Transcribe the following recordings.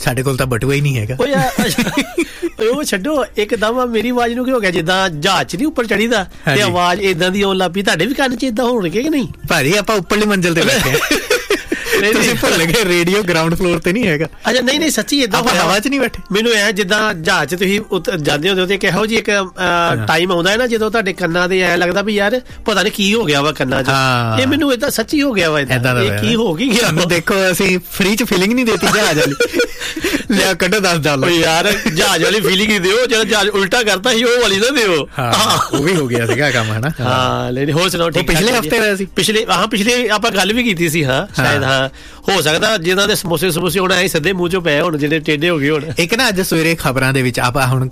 ਸਾਡੇ ਕੋਲ ਤਾਂ ਬਟੂਆ ਹੀ ਨਹੀਂ ਹੈਗਾ। ਉਹ ਛੱਡੋ, ਇੱਕਦਮ ਮੇਰੀ ਆਵਾਜ਼ ਨੂੰ ਕੀ ਹੋ ਗਿਆ, ਜਿੱਦਾਂ ਜਹਾਜ਼ 'ਚ ਨਹੀਂ ਉੱਪਰ ਚੜੀਦਾ ਤੇ ਆਵਾਜ਼ ਏਦਾਂ ਦੀ ਆਉਣ ਲੱਗ ਪਈ। ਤੁਹਾਡੇ ਵੀ ਕੰਨ 'ਚ ਏਦਾਂ ਹੋਣਗੇ ਕਿ ਨਹੀਂ? ਭਾਜੀ ਆਪਾਂ ਉੱਪਰਲੀ ਮੰਜ਼ਿਲ ਤੇ ਬੈਠੇ ਆ। ਤੁਸੀਂ ਭੁੱਲ ਗਏ ਰੇਡੀਓ ਗਰਾਊਂਡ ਫਲੋਰ ਤੇ ਨਹੀਂ ਹੈਗਾ। ਅੱਛਾ, ਨਹੀਂ ਸੱਚੀ ਏਦਾਂ ਹਵਾ 'ਚ ਨਹੀਂ ਬੈਠੇ। ਮੈਨੂੰ ਐ ਜਿੱਦਾਂ ਜਹਾਜ਼ 'ਚ ਤੁਸੀਂ ਜਾਂਦੇ ਹੁੰਦੇ ਹੋ ਤੇ ਕਿਹੋ ਜਿਹੀ ਇੱਕ ਟਾਈਮ ਆਉਂਦਾ ਹੈ ਨਾ ਜਦੋਂ ਤੁਹਾਡੇ ਕੰਨਾਂ ਦੇ ਐ ਲੱਗਦਾ ਵੀ ਯਾਰ ਪਤਾ ਨਹੀਂ ਕੀ ਹੋ ਗਿਆ ਵਾ ਕੰਨਾਂ 'ਚ। ਇਹ ਮੈਨੂੰ ਏਦਾਂ ਸੱਚੀ ਹੋ ਗਿਆ ਵਾ, ਇਹ ਕੀ ਹੋ ਗਈ ਗਿਆ। ਦੇਖੋ ਅਸੀਂ ਫ੍ਰੀ 'ਚ ਫੀਲਿੰਗ ਨਹੀਂ ਦੇਤੀ ਜਹਾਜ਼ ਵਾਲੀ। ਲਿਆ ਕੱਢੋ $10 ਯਾਰ, ਜਹਾਜ਼ ਵਾਲੀ ਫੀਲਿੰਗ ਹੀ ਦਿਓ, ਜਿਹੜਾ ਜਹਾਜ਼ ਉਲਟਾ ਕਰਤਾ ਸੀ ਉਹ ਵਾਲੀ ਨਾ ਦਿਓ। ਉਹ ਵੀ ਹੋ ਗਿਆ ਸੀਗਾ ਕੰਮ, ਹਨਾ। ਹਾਂ, ਲੈ ਹੋਰ ਸੁਣਾਓ। ਪਿਛਲੇ ਹਫਤੇ ਹੋਇਆ ਸੀ। ਪਿਛਲੇ ਆਪਾਂ ਗੱਲ ਵੀ ਕੀਤੀ ਸੀ। ਹਾਂ ਸ਼ਾਇਦ, ਹਾਂ ਹੋ ਸਕਦਾ ਜਿਹਨਾਂ ਦੇ ਸਮੋਸੇ ਹੁਣ ਐ ਸਿੱਧੇ ਮੂੰਹ ਚੋਂ ਪਏ ਹੁਣ, ਜਿਹੜੇ ਟੇਢੇ ਹੋ ਗਏ ਹੁਣ। ਇੱਕ ਨਾ ਅੱਜ ਸਵੇਰੇ ਖਬਰਾਂ ਦੇ ਵਿੱਚ ਆਪਾਂ ਹੁਣ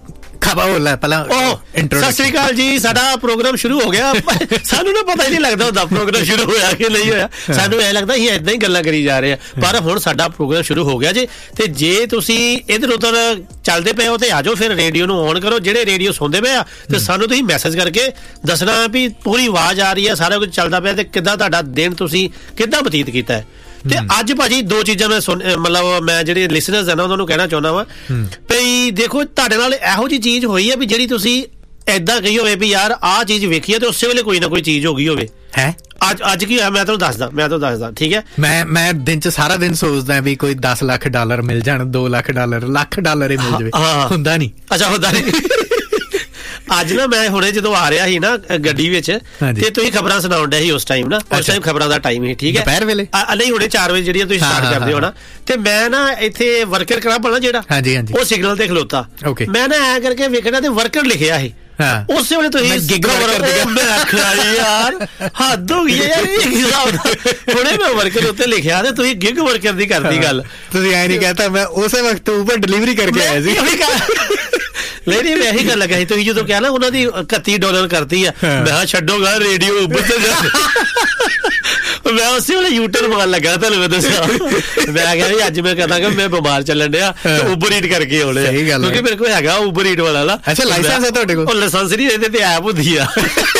ਸਤਿ ਸ੍ਰੀ ਅਕਾਲ ਜੀ, ਸਾਡਾ ਪ੍ਰੋਗਰਾਮ ਸ਼ੁਰੂ ਹੋ ਗਿਆ। ਸਾਨੂੰ ਨਾ ਪਤਾ ਹੀ ਨਹੀਂ ਲੱਗਦਾ ਹੁੰਦਾ ਪ੍ਰੋਗਰਾਮ ਸ਼ੁਰੂ ਹੋਇਆ ਕਿ ਨਹੀਂ ਹੋਇਆ। ਸਾਨੂੰ ਐ ਲੱਗਦਾ ਅਸੀਂ ਏਦਾਂ ਹੀ ਗੱਲਾਂ ਕਰੀ ਜਾ ਰਹੇ ਆ, ਪਰ ਹੁਣ ਸਾਡਾ ਪ੍ਰੋਗਰਾਮ ਸ਼ੁਰੂ ਹੋ ਗਿਆ ਜੀ। ਤੇ ਜੇ ਤੁਸੀਂ ਇੱਧਰ ਉੱਧਰ ਚੱਲਦੇ ਪਏ ਹੋ ਤੇ ਆ ਜਾਓ, ਫਿਰ ਰੇਡੀਓ ਨੂੰ ਔਨ ਕਰੋ। ਜਿਹੜੇ ਰੇਡੀਓ ਸੁਣਦੇ ਪਏ ਆ ਤੇ ਸਾਨੂੰ ਤੁਸੀਂ ਮੈਸੇਜ ਕਰਕੇ ਦੱਸਣਾ ਵੀ ਪੂਰੀ ਆਵਾਜ਼ ਆ ਰਹੀ ਹੈ, ਸਾਰਾ ਕੁਝ ਚੱਲਦਾ ਪਿਆ ਤੇ ਕਿੱਦਾਂ ਤੁਹਾਡਾ ਦਿਨ ਤੁਸੀਂ ਕਿੱਦਾਂ ਬਤੀਤ ਕੀਤਾ ਹੈ। ਤੇ ਅੱਜ ਭਾਜੀ ਦੋ ਚੀਜ਼ਾਂ ਮੈਂ ਜਿਹੜੇ ਲਿਸਨਰਸ ਹੈ ਨਾ ਉਹਨਾਂ ਨੂੰ ਕਹਿਣਾ ਚਾਹੁੰਦਾ ਵਾ ਵੀ ਦੇਖੋ, ਤੁਹਾਡੇ ਨਾਲ ਇਹੋ ਜਿਹੀ ਚੀਜ਼ ਹੋਈ ਹੈ ਵੀ ਜਿਹੜੀ ਤੁਸੀਂ ਏਦਾਂ ਕਹੀ ਹੋਵੇ ਵੀ ਯਾਰ ਆਹ ਚੀਜ਼ ਵੇਖੀ ਹੈ ਤੇ ਉਸੇ ਵੇਲੇ ਕੋਈ ਨਾ ਕੋਈ ਚੀਜ਼ ਹੋ ਗਈ ਹੋਵੇ। ਹੈ ਅੱਜ ਕੀ ਹੋਇਆ ਮੈਂ ਤੁਹਾਨੂੰ ਦੱਸਦਾ ਠੀਕ ਹੈ। ਮੈਂ ਦਿਨ ਚ ਸਾਰਾ ਦਿਨ ਸੋਚਦਾ ਵੀ ਕੋਈ $10 ਲੱਖ ਮਿਲ ਜਾਣ, $2 ਲੱਖ ਲੱਖ ਡਾਲਰ ਹੀ ਮਿਲ ਜਾਵੇ। ਹੁੰਦਾ ਨਹੀਂ। ਅੱਛਾ, ਹੁੰਦਾ ਨਹੀਂ। ਅੱਜ ਨਾ ਮੈਂ ਹੁਣੇ ਜਦੋਂ ਆ ਰਿਹਾ ਸੀ ਨਾ ਗੱਡੀ ਵਿੱਚ ਤੇ ਤੁਸੀਂ ਖਬਰਾਂ ਸੁਣਾਉਣ ਡਿਆ ਸੀ ਉਸ ਟਾਈਮ ਖਬਰਾਂ ਦਾ ਟਾਈਮ ਸੀ, ਠੀਕ ਹੈ, ਦੁਪਹਿਰ ਵੇਲੇ ਨਹੀਂ ਹੁਣੇ 4 ਵਜੇ ਜਿਹੜੀਆਂ ਤੁਸੀਂ ਸਟਾਰਟ ਕਰਦੇ ਹੋ ਨਾ। ਤੇ ਮੈਂ ਨਾ ਇੱਥੇ ਵਰਕਰ ਕਲੱਬ ਨਾ ਜਿਹੜਾ ਉਹ ਸਿਗਨਲ ਤੇ ਖਲੋਤਾ, ਮੈਂ ਨਾ ਐ ਕਰਕੇ ਵੇਖਣਾ ਤੇ ਵਰਕਰ ਲਿਖਿਆ ਸੀ। ਉਸੇ ਵੇਲੇ ਤੁਸੀਂ ਯਾਰ ਹੱਦ ਹੋ ਗਈ ਯਾਰ, ਹੁਣੇ ਮੈਂ ਵਰਕਰ ਉੱਤੇ ਲਿਖਿਆ ਤੇ ਤੁਸੀਂ ਗਿਗ ਵਰਕਰ ਦੀ ਕਰਦੀ ਗੱਲ। ਤੁਸੀਂ ਐ ਨਹੀਂ ਕਹਤਾ ਮੈਂ ਉਸੇ ਵਕਤ ਉੱਪਰ ਡਿਲੀਵਰੀ ਕਰਕੇ ਆਇਆ ਸੀ। ਨਹੀਂ ਮੈਂ ਇਹੀ ਗੱਲ ਲੱਗਾ ਸੀ, ਤੁਸੀਂ ਜਦੋਂ ਕਿਹਾ ਨਾ ਉਹਨਾਂ ਦੀ $31 ਕਰਤੀ ਆ, ਮੈਂ ਕਿਹਾ ਛੱਡੋਗਾ ਰੇਡੀਓ ਉੱਪਰ ਤੇ ਜਾ। ਮੈਂ ਉਸੇ ਵੇਲੇ ਯੂਟਰਨ ਮਾਰਨ ਲੱਗਾ, ਤੁਹਾਨੂੰ ਮੈਂ ਦੱਸਿਆ। ਮੈਂ ਕਿਹਾ ਵੀ ਅੱਜ ਮੈਂ ਕਹਾਂਗਾ ਮੈਂ ਬਿਮਾਰ ਚੱਲਣ ਡਿਆ, ਉਬਰ ਈਟ ਕਰਕੇ ਆਉਣੇ, ਕਿਉਂਕਿ ਮੇਰੇ ਕੋਲ ਹੈਗਾ ਉਬਰ ਈਟ ਵਾਲਾ ਨਾ। ਅੱਛਾ, ਲਾਇਸੈਂਸ ਹੈ ਤੁਹਾਡੇ ਕੋਲ? ਲਾਇਸੈਂਸ ਨਹੀਂ, ਇਹਦੇ ਤੇ ਐਪ ਹੁੰਦੀ ਆ।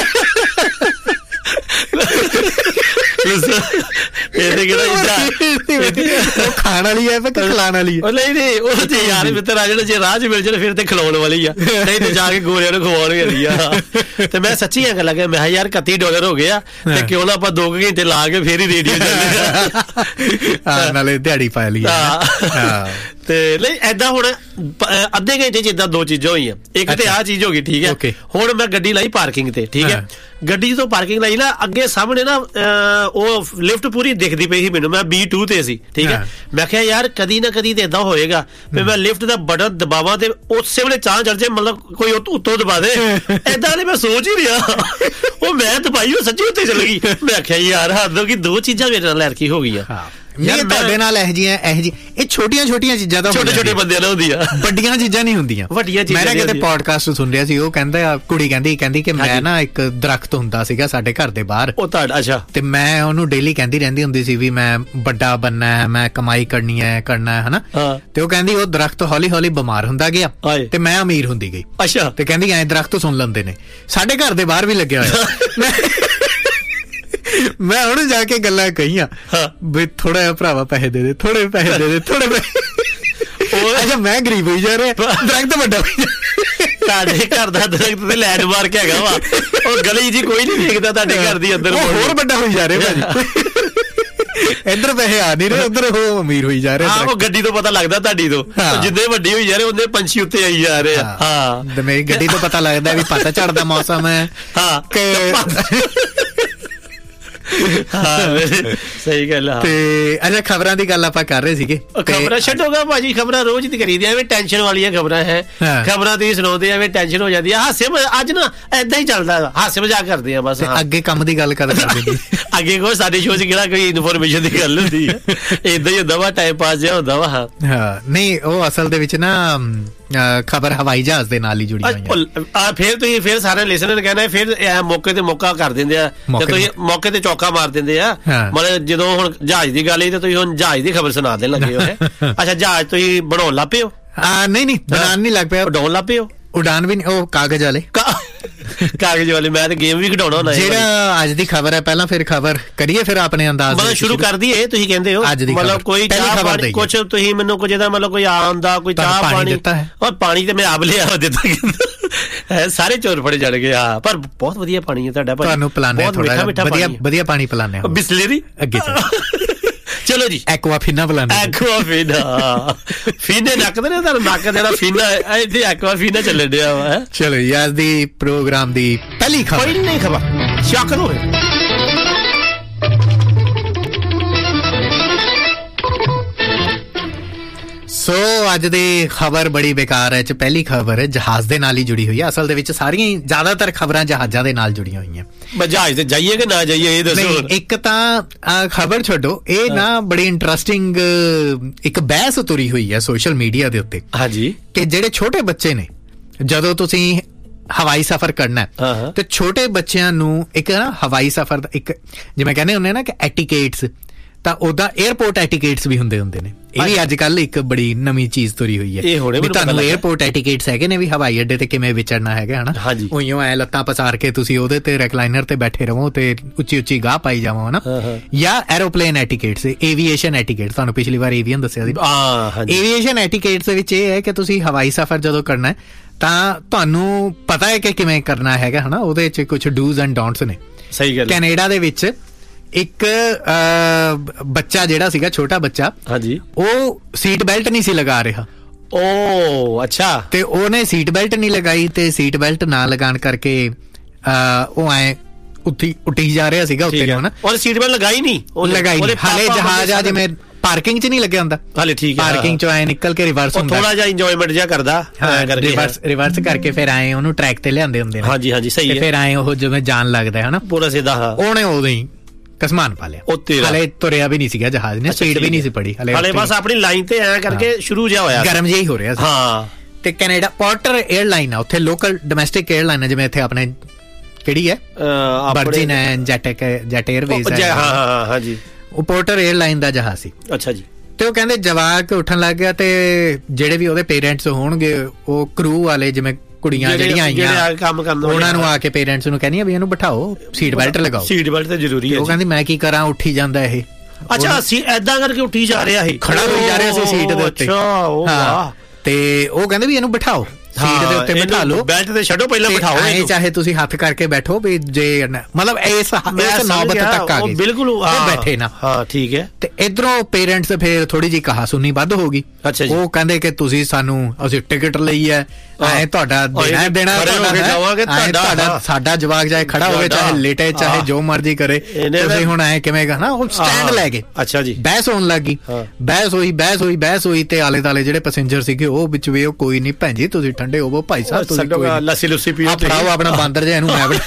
ਇਹਦੇ ਕਿਹੜਾ ਖਾਣ ਵਾਲੀ ਹੈ ਕਿ ਖਿਲਾਣ ਵਾਲੀ ਹੈ? ਨਹੀਂ ਉਹ ਤੇ ਯਾਰ ਮਿੱਤਰ ਆ ਜਿਹੜਾ ਜੇ ਰਾਹ 'ਚ ਮਿਲ ਜਾਣ ਫਿਰ ਤੇ ਖਿਲਾਉਣ ਵਾਲੀ ਆ, ਨਹੀਂ ਤੇ ਜਾ ਕੇ ਗੋਰਿਆਂ ਨੂੰ ਖਵਾਉਣ ਵਾਲੀ ਆ। ਤੇ ਮੈਂ ਸੱਚੀ ਗੱਲ ਲੱਗਾ, ਮੈਂ ਯਾਰ $31 ਹੋ ਗਏ ਆ ਤੇ ਕਿਉਂ ਨਾ ਆਪਾਂ 2 ਘੰਟੇ ਲਾ ਕੇ ਫੇਰ ਹੀ ਰੇਡੀਓ ਚੱਲਦੇ, ਨਾਲੇ ਦਿਹਾੜੀ ਪਾ ਲਈ। ਤੇ ਨਹੀਂ ਏਦਾਂ ਹੁਣ ਅੱਧੇ ਘੰਟੇ 'ਚ ਏਦਾਂ 2 ਚੀਜ਼ਾਂ ਹੋਈਆਂ। ਇੱਕ ਤੇ ਆਹ ਚੀਜ਼ ਹੋ ਗਈ, ਠੀਕ ਹੈ। ਹੁਣ ਮੈਂ ਗੱਡੀ ਲਾਈ ਪਾਰਕਿੰਗ ਤੇ, ਠੀਕ ਹੈ। ਗੱਡੀ ਜਦੋਂ ਪਾਰਕਿੰਗ ਲਾਈ ਨਾ, ਅੱਗੇ ਸਾਹਮਣੇ ਨਾ ਉਹ ਲਿਫਟ ਪੂਰੀ ਦਿਖਦੀ ਪਈ ਸੀ ਮੈਨੂੰ, ਮੈਂ B2 ਤੇ ਸੀ, ਠੀਕ ਹੈ। ਮੈਂ ਕਿਹਾ ਯਾਰ ਕਦੀ ਨਾ ਕਦੀ ਤੇ ਏਦਾਂ ਹੋਏਗਾ ਵੀ ਮੈਂ ਲਿਫਟ ਦਾ ਬਟਨ ਦਬਾਵਾਂ ਤੇ ਉਸੇ ਵੇਲੇ ਚਾਹ ਚੜ ਜਾਏ, ਮਤਲਬ ਕੋਈ ਉੱਤੋਂ ਦਬਾ ਦੇ। ਏਦਾਂ ਮੈਂ ਸੋਚ ਹੀ ਰਿਹਾ, ਉਹ ਮੈਂ ਦਬਾਈ ਉਹ ਸੱਚੀ ਉੱਤੇ ਚਲ ਗਈ। ਮੈਂ ਆਖਿਆ ਯਾਰ ਹੱਦ ਹੋ ਗਈ, 2 ਚੀਜ਼ਾਂ ਮੇਰੇ ਨਾਲ ਐਰਕੀ ਹੋ ਗਈਆਂ। ਨਹੀਂ ਤੁਹਾਡੇ ਨਾਲ ਇਹ ਛੋਟੀਆਂ ਚੀਜ਼ਾਂ ਤਾਂ ਛੋਟੇ ਬੰਦਿਆਂ ਨਾਲ ਹੁੰਦੀਆਂ, ਵੱਡੀਆਂ ਚੀਜ਼ਾਂ ਨਹੀਂ ਹੁੰਦੀਆਂ। ਮੈਂ ਨਾ ਕਿਤੇ ਪੋਡਕਾਸਟ ਸੁਣ ਰਿਹਾ ਸੀ, ਉਹ ਕੁੜੀ ਕਹਿੰਦੀ ਕਿ ਮੈਂ ਨਾ ਇੱਕ ਦਰਖਤ ਹੁੰਦਾ ਸੀਗਾ ਸਾਡੇ ਘਰ ਦੇ ਬਾਹਰ, ਉਹ ਤੁਹਾਡਾ। ਅੱਛਾ, ਤੇ ਮੈਂ ਉਹਨੂੰ ਡੇਲੀ ਕਹਿੰਦੀ ਰਹਿੰਦੀ ਹੁੰਦੀ ਸੀ ਵੀ ਮੈਂ ਵੱਡਾ ਬਣਨਾ ਹੈ, ਮੈਂ ਕਮਾਈ ਕਰਨੀ ਹੈ ਹਨਾ। ਤੇ ਉਹ ਕਹਿੰਦੀ ਉਹ ਦਰਖਤ ਹੌਲੀ ਹੌਲੀ ਬਿਮਾਰ ਹੁੰਦਾ ਗਿਆ ਤੇ ਮੈਂ ਅਮੀਰ ਹੁੰਦੀ ਗਈ। ਅੱਛਾ, ਤੇ ਕਹਿੰਦੀ ਐਂ ਦਰਖਤ ਸੁਣ ਲੈਂਦੇ ਨੇ, ਸਾਡੇ ਘਰ ਦੇ ਬਾਹਰ ਵੀ ਲੱਗਿਆ ਹੋਇਆ। ਮੈਂ ਹੁਣ ਜਾ ਕੇ ਗੱਲਾਂ ਕਹੀਆਂ ਵੀ ਥੋੜਾ ਜਿਹਾ ਭਰਾਵਾ ਪੈਸੇ ਦੇ ਦੇ, ਥੋੜੇ ਪੈਸੇ ਦੇ ਦੇ, ਥੋੜੇ ਪੈਸੇ। ਅੱਛਾ, ਮੈਂ ਗਰੀਬ ਹੋਈ ਜਾ ਰਿਹਾ, ਦਰਖਤ ਵੱਡਾ ਹੋਈ। ਤੁਹਾਡੇ ਘਰ ਦਾ ਦਰਖਤ ਤੇ ਲੈਂਡਮਾਰਕ ਹੈਗਾ ਵਾ, ਉਹ ਗਲੀ ਜੀ ਕੋਈ ਨੀ ਦੇਖਦਾ ਤੁਹਾਡੇ ਘਰ ਦੀ ਅੰਦਰ, ਹੋਰ ਵੱਡਾ ਹੋਈ ਜਾ ਰਿਹਾ ਭਾਜੀ। ਇੱਧਰ ਪੈਸੇ ਆ ਨਹੀਂ ਰਹੇ, ਉੱਧਰ ਉਹ ਅਮੀਰ ਹੋਈ ਜਾ ਰਿਹਾ। ਉਹ ਗੱਡੀ ਤੋਂ ਪਤਾ ਲੱਗਦਾ ਤੁਹਾਡੀ ਤੋਂ, ਜਿੱਦਾਂ ਵੱਡੀ ਹੋਈ ਜਾ ਰਹੇ ਉਹਦੇ ਪੰਛੀ ਉੱਤੇ ਆਈ ਜਾ ਰਹੇ ਆ। ਹਾਂ, ਮੇਰੀ ਗੱਡੀ ਤੋਂ ਪਤਾ ਲੱਗਦਾ ਵੀ ਪਤਾ ਝੜਦਾ ਮੌਸਮ ਹੈ। ਹਾਂ, ਸਹੀ ਗੱਲ ਆ। ਤੇ ਅੱਛਾ, ਖਬਰਾਂ ਦੀ ਗੱਲ ਆਪਾਂ ਕਰ ਰਹੇ ਸੀਗੇ। ਖਬਰਾਂ ਛੱਡੋਗਾ ਭਾਜੀ, ਖਬਰਾਂ ਰੋਜ਼ ਦੀ ਕਰੀਦੀਆਂ, ਐਵੇਂ ਟੈਨਸ਼ਨ ਵਾਲੀਆਂ ਖਬਰਾਂ ਹੈ। ਖਬਰਾਂ ਤੁਸੀਂ ਸੁਣਾਉਂਦੇ ਐਵੇਂ ਟੈਨਸ਼ਨ ਹੋ ਜਾਂਦੀ ਆ। ਹਾਸੇ ਅੱਜ ਨਾ ਏਦਾਂ ਹੀ ਚੱਲਦਾ, ਹਾਸੇ ਮਜ਼ਾਕ ਕਰਦੇ ਆ ਬਸ। ਅੱਗੇ ਕੰਮ ਦੀ ਗੱਲ ਕਰਦੇ ਅੱਗੇ ਕੋਈ ਸਾਡੇ ਸ਼ੋਅ 'ਚ ਕਿਹੜਾ ਕੋਈ ਇਨਫੋਰਮੇਸ਼ਨ ਦੀ ਗੱਲ ਹੁੰਦੀ ਹੈ, ਏਦਾਂ ਹੀ ਹੁੰਦਾ ਵਾ, ਟਾਈਮ ਪਾਸ ਜਿਹਾ ਹੁੰਦਾ ਵਾ। ਹਾਂ, ਨਹੀਂ ਉਹ ਅਸਲ ਦੇ ਵਿੱਚ ਨਾ ਖਬਰ ਹਵਾਈ ਜਹਾਜ਼ ਦੇ ਨਾਲ ਹੀ ਜੁੜੀ ਹੋਈ। ਫਿਰ ਸਾਰੇ ਲਿਸਨਰ ਕਹਿੰਦੇ ਫਿਰ ਮੌਕੇ ਤੇ ਮੌਕਾ ਕਰ ਦਿੰਦੇ ਆ, ਤੁਸੀਂ ਮੌਕੇ ਤੇ ਚੌਕਾ ਮਾਰ ਦਿੰਦੇ ਆ। ਮਤਲਬ ਜਦੋਂ ਹੁਣ ਜਹਾਜ਼ ਦੀ ਗੱਲ ਆਈ ਤੇ ਤੁਸੀਂ ਹੁਣ ਜਹਾਜ਼ ਦੀ ਖਬਰ ਸੁਣਾ ਦੇਣ ਲੱਗੇ ਹੋ। ਅੱਛਾ, ਜਹਾਜ਼ ਤੁਸੀਂ ਬਣਾਉਣ ਲੱਗ ਪਏ ਹੋ? ਨਹੀਂ ਬਣਾਉਣ ਨਹੀਂ ਲੱਗ ਪਿਆ, ਉਡਾਉਣ ਲੱਗ ਪਏ ਹੋ। ਉਡਾਨ ਵੀ ਨਹੀਂ, ਉਹ ਕਾਗਜ਼ ਵਾਲੇ ਕਾਗਜ਼ ਵਾਲੇ। ਮੈਂ ਤੇ ਗੇਮ ਵੀ ਖਿਡਾਉਣਾ ਹੁੰਦਾ। ਜਿਹੜਾ ਅੱਜ ਦੀ ਖਬਰ ਹੈ, ਪਹਿਲਾਂ ਫਿਰ ਖਬਰ ਕਰੀਏ, ਫਿਰ ਆਪਣੇ ਅੰਦਾਜ਼ ਮਤਲਬ ਸ਼ੁਰੂ ਕਰ ਦਈਏ। ਤੁਸੀਂ ਕਹਿੰਦੇ ਹੋ ਮਤਲਬ ਕੋਈ ਚਾਹ ਪਾਣੀ ਕੁਛ ਤੁਸੀਂ ਮੈਨੂੰ ਕੁਝ ਇਹਦਾ ਮਤਲਬ ਕੋਈ ਆਉਂਦਾ ਕੋਈ ਚਾਹ ਪਾਣੀ, ਔਰ ਪਾਣੀ ਤੇ ਮੈਂ ਆਪ ਲਿਆ ਦਿੱਤਾ। ਸਾਰੇ ਚੋਰ ਫੜੇ ਜਾਣ ਗਏ। ਹਾਂ, ਪਰ ਬਹੁਤ ਵਧੀਆ ਪਾਣੀ ਹੈ ਤੁਹਾਡਾ। ਤੁਹਾਨੂੰ ਪਿਲਾਉਂਦੇ ਥੋੜਾ ਵਧੀਆ ਵਧੀਆ ਪਾਣੀ ਪਿਲਾਉਂਦੇ ਹਾਂ। ਬਿਸਲੇਰੀ ਅੱਗੇ ਚਲੋ ਜੀ, ਐਕਵਾਫੀਨਾ ਪਿਲਾਉਂਦੇ। ਐਕਵਾਫੀਨਾ ਫੀਨੇ ਨੱਕ ਦੇ ਨੇ ਤੁਹਾਨੂੰ, ਨੱਕ ਦੇਣਾ ਫੀਨਾ, ਇੱਥੇ ਐਕਵਾਫੀਨਾ ਚੱਲਣ ਡਿਆ ਵਾ। ਚਲੋ ਜੀ, ਅੱਜ ਦੀ ਪ੍ਰੋਗਰਾਮ ਦੀ ਪਹਿਲੀ ਖਬਰ, ਪਹਿਲੀ ਖਬਰ ਸ਼ੌਕ ਨੂੰ ਸੋ ਅੱਜ ਦੀ ਖਬਰ ਬੜੀ ਬੇਕਾਰ ਹੈ। ਪਹਿਲੀ ਖਬਰ ਹੈ ਜਹਾਜ਼ ਦੇ ਨਾਲ ਹੀ ਜੁੜੀ ਹੋਈ ਹੈ। ਅਸਲ ਦੇ ਵਿੱਚ ਸਾਰੀਆਂ ਜ਼ਿਆਦਾਤਰ ਖਬਰਾਂ ਜਹਾਜ਼ਾਂ ਦੇ ਨਾਲ ਜੁੜੀਆਂ ਹੋਈਆਂ। ਜਹਾਜ਼ ਤੇ ਜਾਈਏ ਕਿ ਨਾ ਜਾਈਏ ਇਹ ਦੱਸੋ। ਇੱਕ ਤਾਂ ਖਬਰ ਛੱਡੋ, ਇਹ ਨਾ ਬੜੀ ਇੰਟਰਸਟਿੰਗ ਇੱਕ ਬਹਿਸ ਤੁਰੀ ਹੋਈ ਹੈ ਸੋਸ਼ਲ ਮੀਡੀਆ ਦੇ ਉੱਤੇ। ਹਾਂਜੀ, ਕਿ ਜਿਹੜੇ ਛੋਟੇ ਬੱਚੇ ਨੇ, ਜਦੋਂ ਤੁਸੀਂ ਹਵਾਈ ਸਫ਼ਰ ਕਰਨਾ ਤੇ ਛੋਟੇ ਬੱਚਿਆਂ ਨੂੰ ਇੱਕ ਨਾ ਹਵਾਈ ਸਫ਼ਰ ਦਾ ਇੱਕ ਜਿਵੇਂ ਕਹਿੰਦੇ ਹੁੰਦੇ ਨਾ ਕਿ ਐਟੀਕੇਟਸ, ਤਾਂ ਉਦਾਂ 에ਅਰਪੋਰਟ ਐਟੀਕੇਟਸ ਵੀ ਹੁੰਦੇ ਨੇ। ਇਹ ਵੀ ਅੱਜ ਕੱਲ ਇੱਕ ਬੜੀ ਨਵੀਂ ਚੀਜ਼ ਤੁਰੀ ਹੋਈ ਹੈ। ਤੁਹਾਨੂੰ 에ਅਰਪੋਰਟ ਐਟੀਕੇਟਸ ਹੈਗੇ ਨੇ ਵੀ ਹਵਾਈ ਅੱਡੇ ਤੇ ਕਿਵੇਂ ਵਿਚਰਨਾ ਹੈਗਾ, ਹਨਾ। ਉਈਓ ਐ ਲੱਤਾਂ ਪਸਾਰ ਕੇ ਤੁਸੀਂ ਉਹਦੇ ਤੇ ਰਿਕਲਾਈਨਰ ਤੇ ਬੈਠੇ ਰਹੋ ਤੇ ਉੱਚੀ ਉੱਚੀ ਗਾਹ ਪਾਈ ਜਾਵੋ, ਹਨਾ। ਜਾਂ ਐਰੋਪਲੇਨ ਐਟੀਕੇਟਸ, ਏਵੀਏਸ਼ਨ ਐਟੀਕੇਟਸ, ਤੁਹਾਨੂੰ ਪਿਛਲੀ ਵਾਰ ਏਵੀਅਨ ਦੱਸਿਆ ਸੀ। ਏਵੀਏਸ਼ਨ ਐਟੀਕੇਟਸ ਦੇ ਵਿੱਚ ਇਹ ਹੈ ਕਿ ਤੁਸੀਂ ਹਵਾਈ ਸਫ਼ਰ ਜਦੋਂ ਕਰਨਾ ਤਾਂ ਤੁਹਾਨੂੰ ਪਤਾ ਹੈ ਕਿ ਕਿਵੇਂ ਕਰਨਾ ਹੈਗਾ, ਹਨਾ। ਉਹਦੇ 'ਚ ਕੁਛ ਡੂਜ਼ ਐਂਡ ਡੋਂਟਸ ਨੇ। ਸਹੀ ਗੱਲ। ਕੈਨੇਡਾ ਦੇ ਵਿੱਚ ਇੱਕ ਬੱਚਾ ਜਿਹੜਾ ਸੀਗਾ, ਛੋਟਾ ਬੱਚਾ, ਹਾਂਜੀ, ਉਹ ਸੀਟ ਬੈਲਟ ਨਹੀਂ ਸੀ ਲਗਾ ਰਿਹਾ। ਓ ਅੱਛਾ। ਤੇ ਉਹਨੇ ਸੀਟ ਬੈਲਟ ਨਹੀਂ ਲਗਾਈ ਤੇ ਸੀਟ ਬੈਲਟ ਨਾ ਲਗਾਉਣ ਕਰਕੇ ਉਹ ਐ ਉੱਠੀ ਜਾ ਰਿਹਾ ਸੀਗਾ ਉੱਤੇ ਨੂੰ, ਹਨਾ। ਔਰ ਸੀਟ ਬੈਲਟ ਲਗਾਈ ਨਹੀਂ। ਹਾਲੇ ਜਹਾਜ਼ ਆ ਜਿਵੇਂ ਪਾਰਕਿੰਗ 'ਚ ਨਹੀਂ ਲੱਗਿਆ ਹੁੰਦਾ। ਹਾਲੇ ਠੀਕ ਹੈ, ਪਾਰਕਿੰਗ 'ਚੋਂ ਐ ਨਿਕਲ ਕੇ ਰਿਵਰਸ ਹੁੰਦਾ, ਥੋੜਾ ਜਿਹਾ ਇੰਜੋਇਮੈਂਟ ਜਿਹਾ ਕਰਦਾ, ਰਿਵਰਸ ਕਰਕੇ ਫਿਰ ਆਏ ਉਹਨੂੰ ਟਰੈਕ ਤੇ ਲਿਆਂਦੇ ਹੁੰਦੇ ਨੇ। ਹਾਂਜੀ ਹਾਂਜੀ, ਸਹੀ ਹੈ। ਫਿਰ ਆਏ ਉਹ ਜਿਵੇਂ ਜਾਣ ਲੱਗਦਾ, ਹਨਾ, ਪੂਰਾ ਸਿੱਧਾ। ਉਹਨੇ ਉਦੋਂ ਹੀ ਕਸਮਾਨ ਪਾ ਲਿਆ। ਹਾਲੇ ਤੁਰਿਆ ਵੀ ਨਹੀਂ ਸੀਗਾ ਜਹਾਜ਼ ਨੇ, ਸਪੀਡ ਵੀ ਨਹੀਂ ਸੀ ਪੜੀ ਹਾਲੇ, ਬਸ ਆਪਣੀ ਲਾਈਨ ਤੇ ਐ ਕਰਕੇ ਸ਼ੁਰੂ ਜਿਹਾ ਹੋਇਆ, ਗਰਮ ਜਿਹਾ ਹੀ ਹੋ ਰਿਹਾ ਸੀ। ਹਾਂ, ਤੇ ਕੈਨੇਡਾ ਪੋਰਟਰ 에ਅਰਲਾਈਨ ਆ ਉੱਥੇ, ਲੋਕਲ ਡੋਮੈਸਟਿਕ 에ਅਰਲਾਈਨ ਆ, ਜਿਵੇਂ ਇੱਥੇ ਆਪਣੇ ਕਿਹੜੀ ਹੈ, ਵਰਜਿਨ ਹੈ, ਜੈਟ 에ਅਰਵੇਜ਼ ਹੈ। ਹਾਂ ਹਾਂ ਜੀ, ਉਹ ਪੋਰਟਰ 에ਅਰਲਾਈਨ ਦਾ ਜਹਾਜ਼ ਸੀ। ਅੱਛਾ ਜੀ। ਤੇ ਉਹ ਕਹਿੰਦੇ ਜਵਾਕ ਉੱਠਣ ਲੱਗ ਗਿਆ ਤੇ ਜਿਹੜੇ ਵੀ ਉਹਦੇ ਪੇਰੈਂਟਸ ਹੋਣਗੇ, ਉਹ ਕਰੂ ਵਾਲੇ ਜਿਵੇਂ ਕੁੜੀਆਂ ਜਿਹੜੀਆਂ ਆਈਆਂ ਕੰਮ ਕਰਨ, ਉਹਨਾਂ ਨੂੰ ਆ ਕੇ ਪੇਰੈਂਟਸ ਨੂੰ ਕਹਿੰਦੀਆਂ ਵੀ ਇਹਨੂੰ ਬਿਠਾਓ, ਸੀਟ ਬੈਲਟ ਲਗਾਓ। ਸੀਟ ਬੈਲਟ ਤਾਂ ਜ਼ਰੂਰੀ ਹੈ। ਉਹ ਕਹਿੰਦੀ ਮੈਂ ਕੀ ਕਰਾਂ, ਉੱਠੀ ਜਾਂਦਾ ਇਹ। ਅੱਛਾ, ਅਸੀਂ ਏਦਾਂ ਕਰਕੇ ਉੱਠੀ ਜਾ ਰਿਹਾ ਸੀ, ਖੜਾ ਹੋਈ ਜਾ ਰਿਹਾ ਸੀ ਸੀਟ ਦੇ ਉੱਤੇ। ਹਾਂ, ਤੇ ਉਹ ਕਹਿੰਦੇ ਵੀ ਇਹਨੂੰ ਬਿਠਾਓ, ਸੀਟ ਦੇ ਉੱਤੇ ਬਿਠਾ ਲਓ, ਬੈਲਟ ਤੇ ਛੱਡੋ, ਪਹਿਲਾਂ ਬਿਠਾਓ ਇਹਨੂੰ, ਚਾਹੇ ਤੁਸੀਂ ਹੱਥ ਕਰਕੇ ਬੈਠੋ ਵੀ ਜੇ ਮਤਲਬ ਇਸ ਨੌਬਤ ਤੱਕ ਆ ਗਏ। ਬਿਲਕੁਲ ਬੈਠੇ ਨਾ। ਹਾਂ ਠੀਕ ਹੈ। ਤੇ ਇਧਰੋਂ ਪੇਰੈਂਟਸ ਫਿਰ ਥੋੜੀ ਜਿਹੀ ਕਹਾ ਸੁਣੀ ਵੱਧ ਹੋ ਗਈ। ਅੱਛਾ ਜੀ। ਉਹ ਕਹਿੰਦੇ ਕਿ ਤੁਸੀਂ ਸਾਨੂੰ, ਅਸੀਂ ਟਿਕਟ ਲਈ ਹੈ, ਐ ਤੁਹਾਡਾ ਦੇਣਾ ਤੁਹਾਡਾ, ਸਾਡਾ ਜਵਾਕ ਚਾਹੇ ਖੜਾ ਹੋਵੇ ਚਾਹੇ ਲੇਟੇ ਚਾਹੇ ਜੋ ਮਰਜ਼ੀ ਕਰੇ, ਤੁਸੀਂ ਹੁਣ ਐ ਕਿਵੇਂ ਕਹਣਾ। ਉਹ ਸਟੈਂਡ ਲੈ ਗਏ। ਅੱਛਾ ਜੀ। ਬਹਿਸ ਹੋਣ ਲੱਗ ਗਈ, ਬਹਿਸ ਹੋਈ ਤੇ ਆਲੇ ਦੁਆਲੇ ਜਿਹੜੇ ਪੈਸੇਂਜਰ ਸੀਗੇ ਉਹ ਵਿੱਚ ਵੀ, ਉਹ ਕੋਈ ਨੀ ਭੈਣ ਜੀ ਤੁਸੀਂ ਠੰਡੇ ਹੋਵੋ, ਭਾਈ ਸਾਹਿਬ ਤੁਸੀਂ ਲੱਸੀ ਲੁੱਸੀ ਪੀਓ, ਫੜਾਓ ਆਪਣਾ ਬਾਂਦਰ ਜਿਹਾ, ਇਹਨੂੰ ਮੈਂ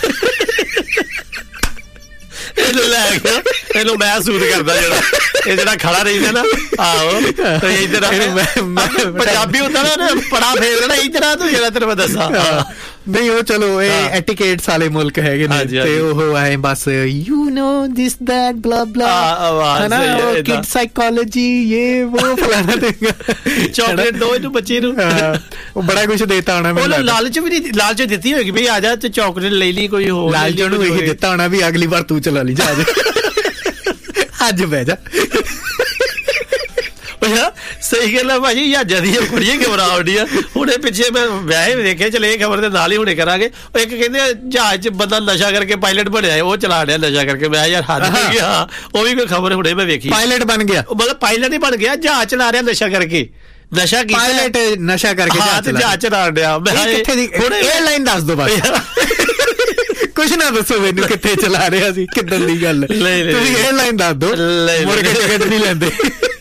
ਇਹਨੂੰ ਲੈ ਗਿਆ, ਇਹਨੂੰ ਮੈਂ ਸੂਟ ਕਰਦਾ ਜਿਹੜਾ ਇਹ ਜਿਹੜਾ ਖੜਾ ਰਹਿੰਦਾ ਨਾ। ਆਹੋ, ਇੱਧਰ ਪੰਜਾਬੀ ਹੁੰਦਾ ਨਾ, ਪੜਾ ਫੇਰ ਦੇਣਾ ਇੱਧਰ ਤੂੰ, ਜਿਹੜਾ ਤੈਨੂੰ ਮੈਂ ਦੱਸਾਂ। ਨਹੀਂ ਉਹ ਚਲੋ ਇਹ ਐਟੀਕੇਟਸ ਵਾਲੇ ਮੁਲਕ ਹੈਗੇ ਨੇ ਤੇ ਉਹ ਐ ਬਸ ਯੂ ਨੋ ਦਿਸ ਦੈਟ ਬਲਾ ਬਲਾ, ਹਨਾ, ਕਿਡ ਸਾਈਕੋਲੋਜੀ ਇਹ ਉਹ ਫਲਾਣਾ ਤੇ ਚਾਕਲੇਟ ਦੋ ਇਹਨੂੰ ਬੱਚੇ ਨੂੰ, ਉਹ ਬੜਾ ਕੁਝ ਦੇਤਾ ਹੋਣਾ ਮੈਨੂੰ। ਲਾਲਚ ਵੀ ਨਹੀਂ, ਲਾਲਚ ਦਿੱਤੀ ਹੋਏਗੀ ਵੀ ਆ ਜਾ ਤੇ ਚਾਕਲੇਟ ਲੈ ਲਈ, ਕੋਈ ਹੋਰ ਲਾਲਚ ਉਹਨੂੰ ਇਹੀ ਦਿੱਤਾ ਹੋਣਾ ਵੀ ਅਗਲੀ ਵਾਰ ਤੂੰ ਚਲਾ ਲਈ ਜਹਾਜ਼, ਅੱਜ ਬਹਿ ਜਾ। ਸਹੀ ਗੱਲ ਹੈ ਭਾਜੀ, ਜਾਂ ਜਦੀਆਂ ਕੁੜੀਆਂ ਘਬਰਾ ਉੱਡੀਆਂ। ਹੁਣੇ ਪਿੱਛੇ ਮੈਂ ਵਿਆਹੇ ਵੇਖੇ, ਚਲੇ ਇਹ ਖਬਰ ਦੇ ਨਾਲ ਹੀ ਹੁਣੇ ਕਰਾਂਗੇ। ਉਹ ਇੱਕ ਕਹਿੰਦੇ ਜਹਾਜ਼ 'ਚ ਬੰਦਾ ਨਸ਼ਾ ਕਰਕੇ ਪਾਇਲਟ ਬਣਿਆ, ਉਹ ਚਲਾ ਰਿਹਾ ਨਸ਼ਾ ਕਰਕੇ। ਮੈਂ ਯਾਰ ਹੱਦ ਹੋ ਗਿਆ, ਉਹ ਵੀ ਕੋਈ ਖਬਰ ਹੁਣੇ ਮੈਂ ਵੇਖੀ। ਪਾਇਲਟ ਬਣ ਗਿਆ, ਮਤਲਬ ਪਾਇਲਟ ਹੀ ਬਣ ਗਿਆ, ਜਹਾਜ਼ ਚਲਾ ਰਿਹਾ ਨਸ਼ਾ ਕਰਕੇ। ਨਸ਼ਾ ਕੀਤਾ, ਪਾਇਲਟ ਨਸ਼ਾ ਕਰਕੇ ਜਹਾਜ਼ ਚਲਾ ਰਿਹਾ। ਮੈਂ ਕਿੱਥੇ ਦੀ 에ਅਰਲਾਈਨ ਦੱਸ ਦੋ ਬਸ, ਕੁਛ ਨਾ ਦੱਸੋ ਮੈਨੂੰ ਕਿੱਥੇ ਚਲਾ ਰਿਹਾ ਸੀ, ਕਿੱਦਾਂ ਦੀ ਗੱਲ। ਤੁਸੀਂ 에ਅਰਲਾਈਨ ਦੱਸ ਦੋ, ਮੁੜ ਕੇ ਟਿਕਟ ਨਹੀਂ ਲੈਂਦੇ।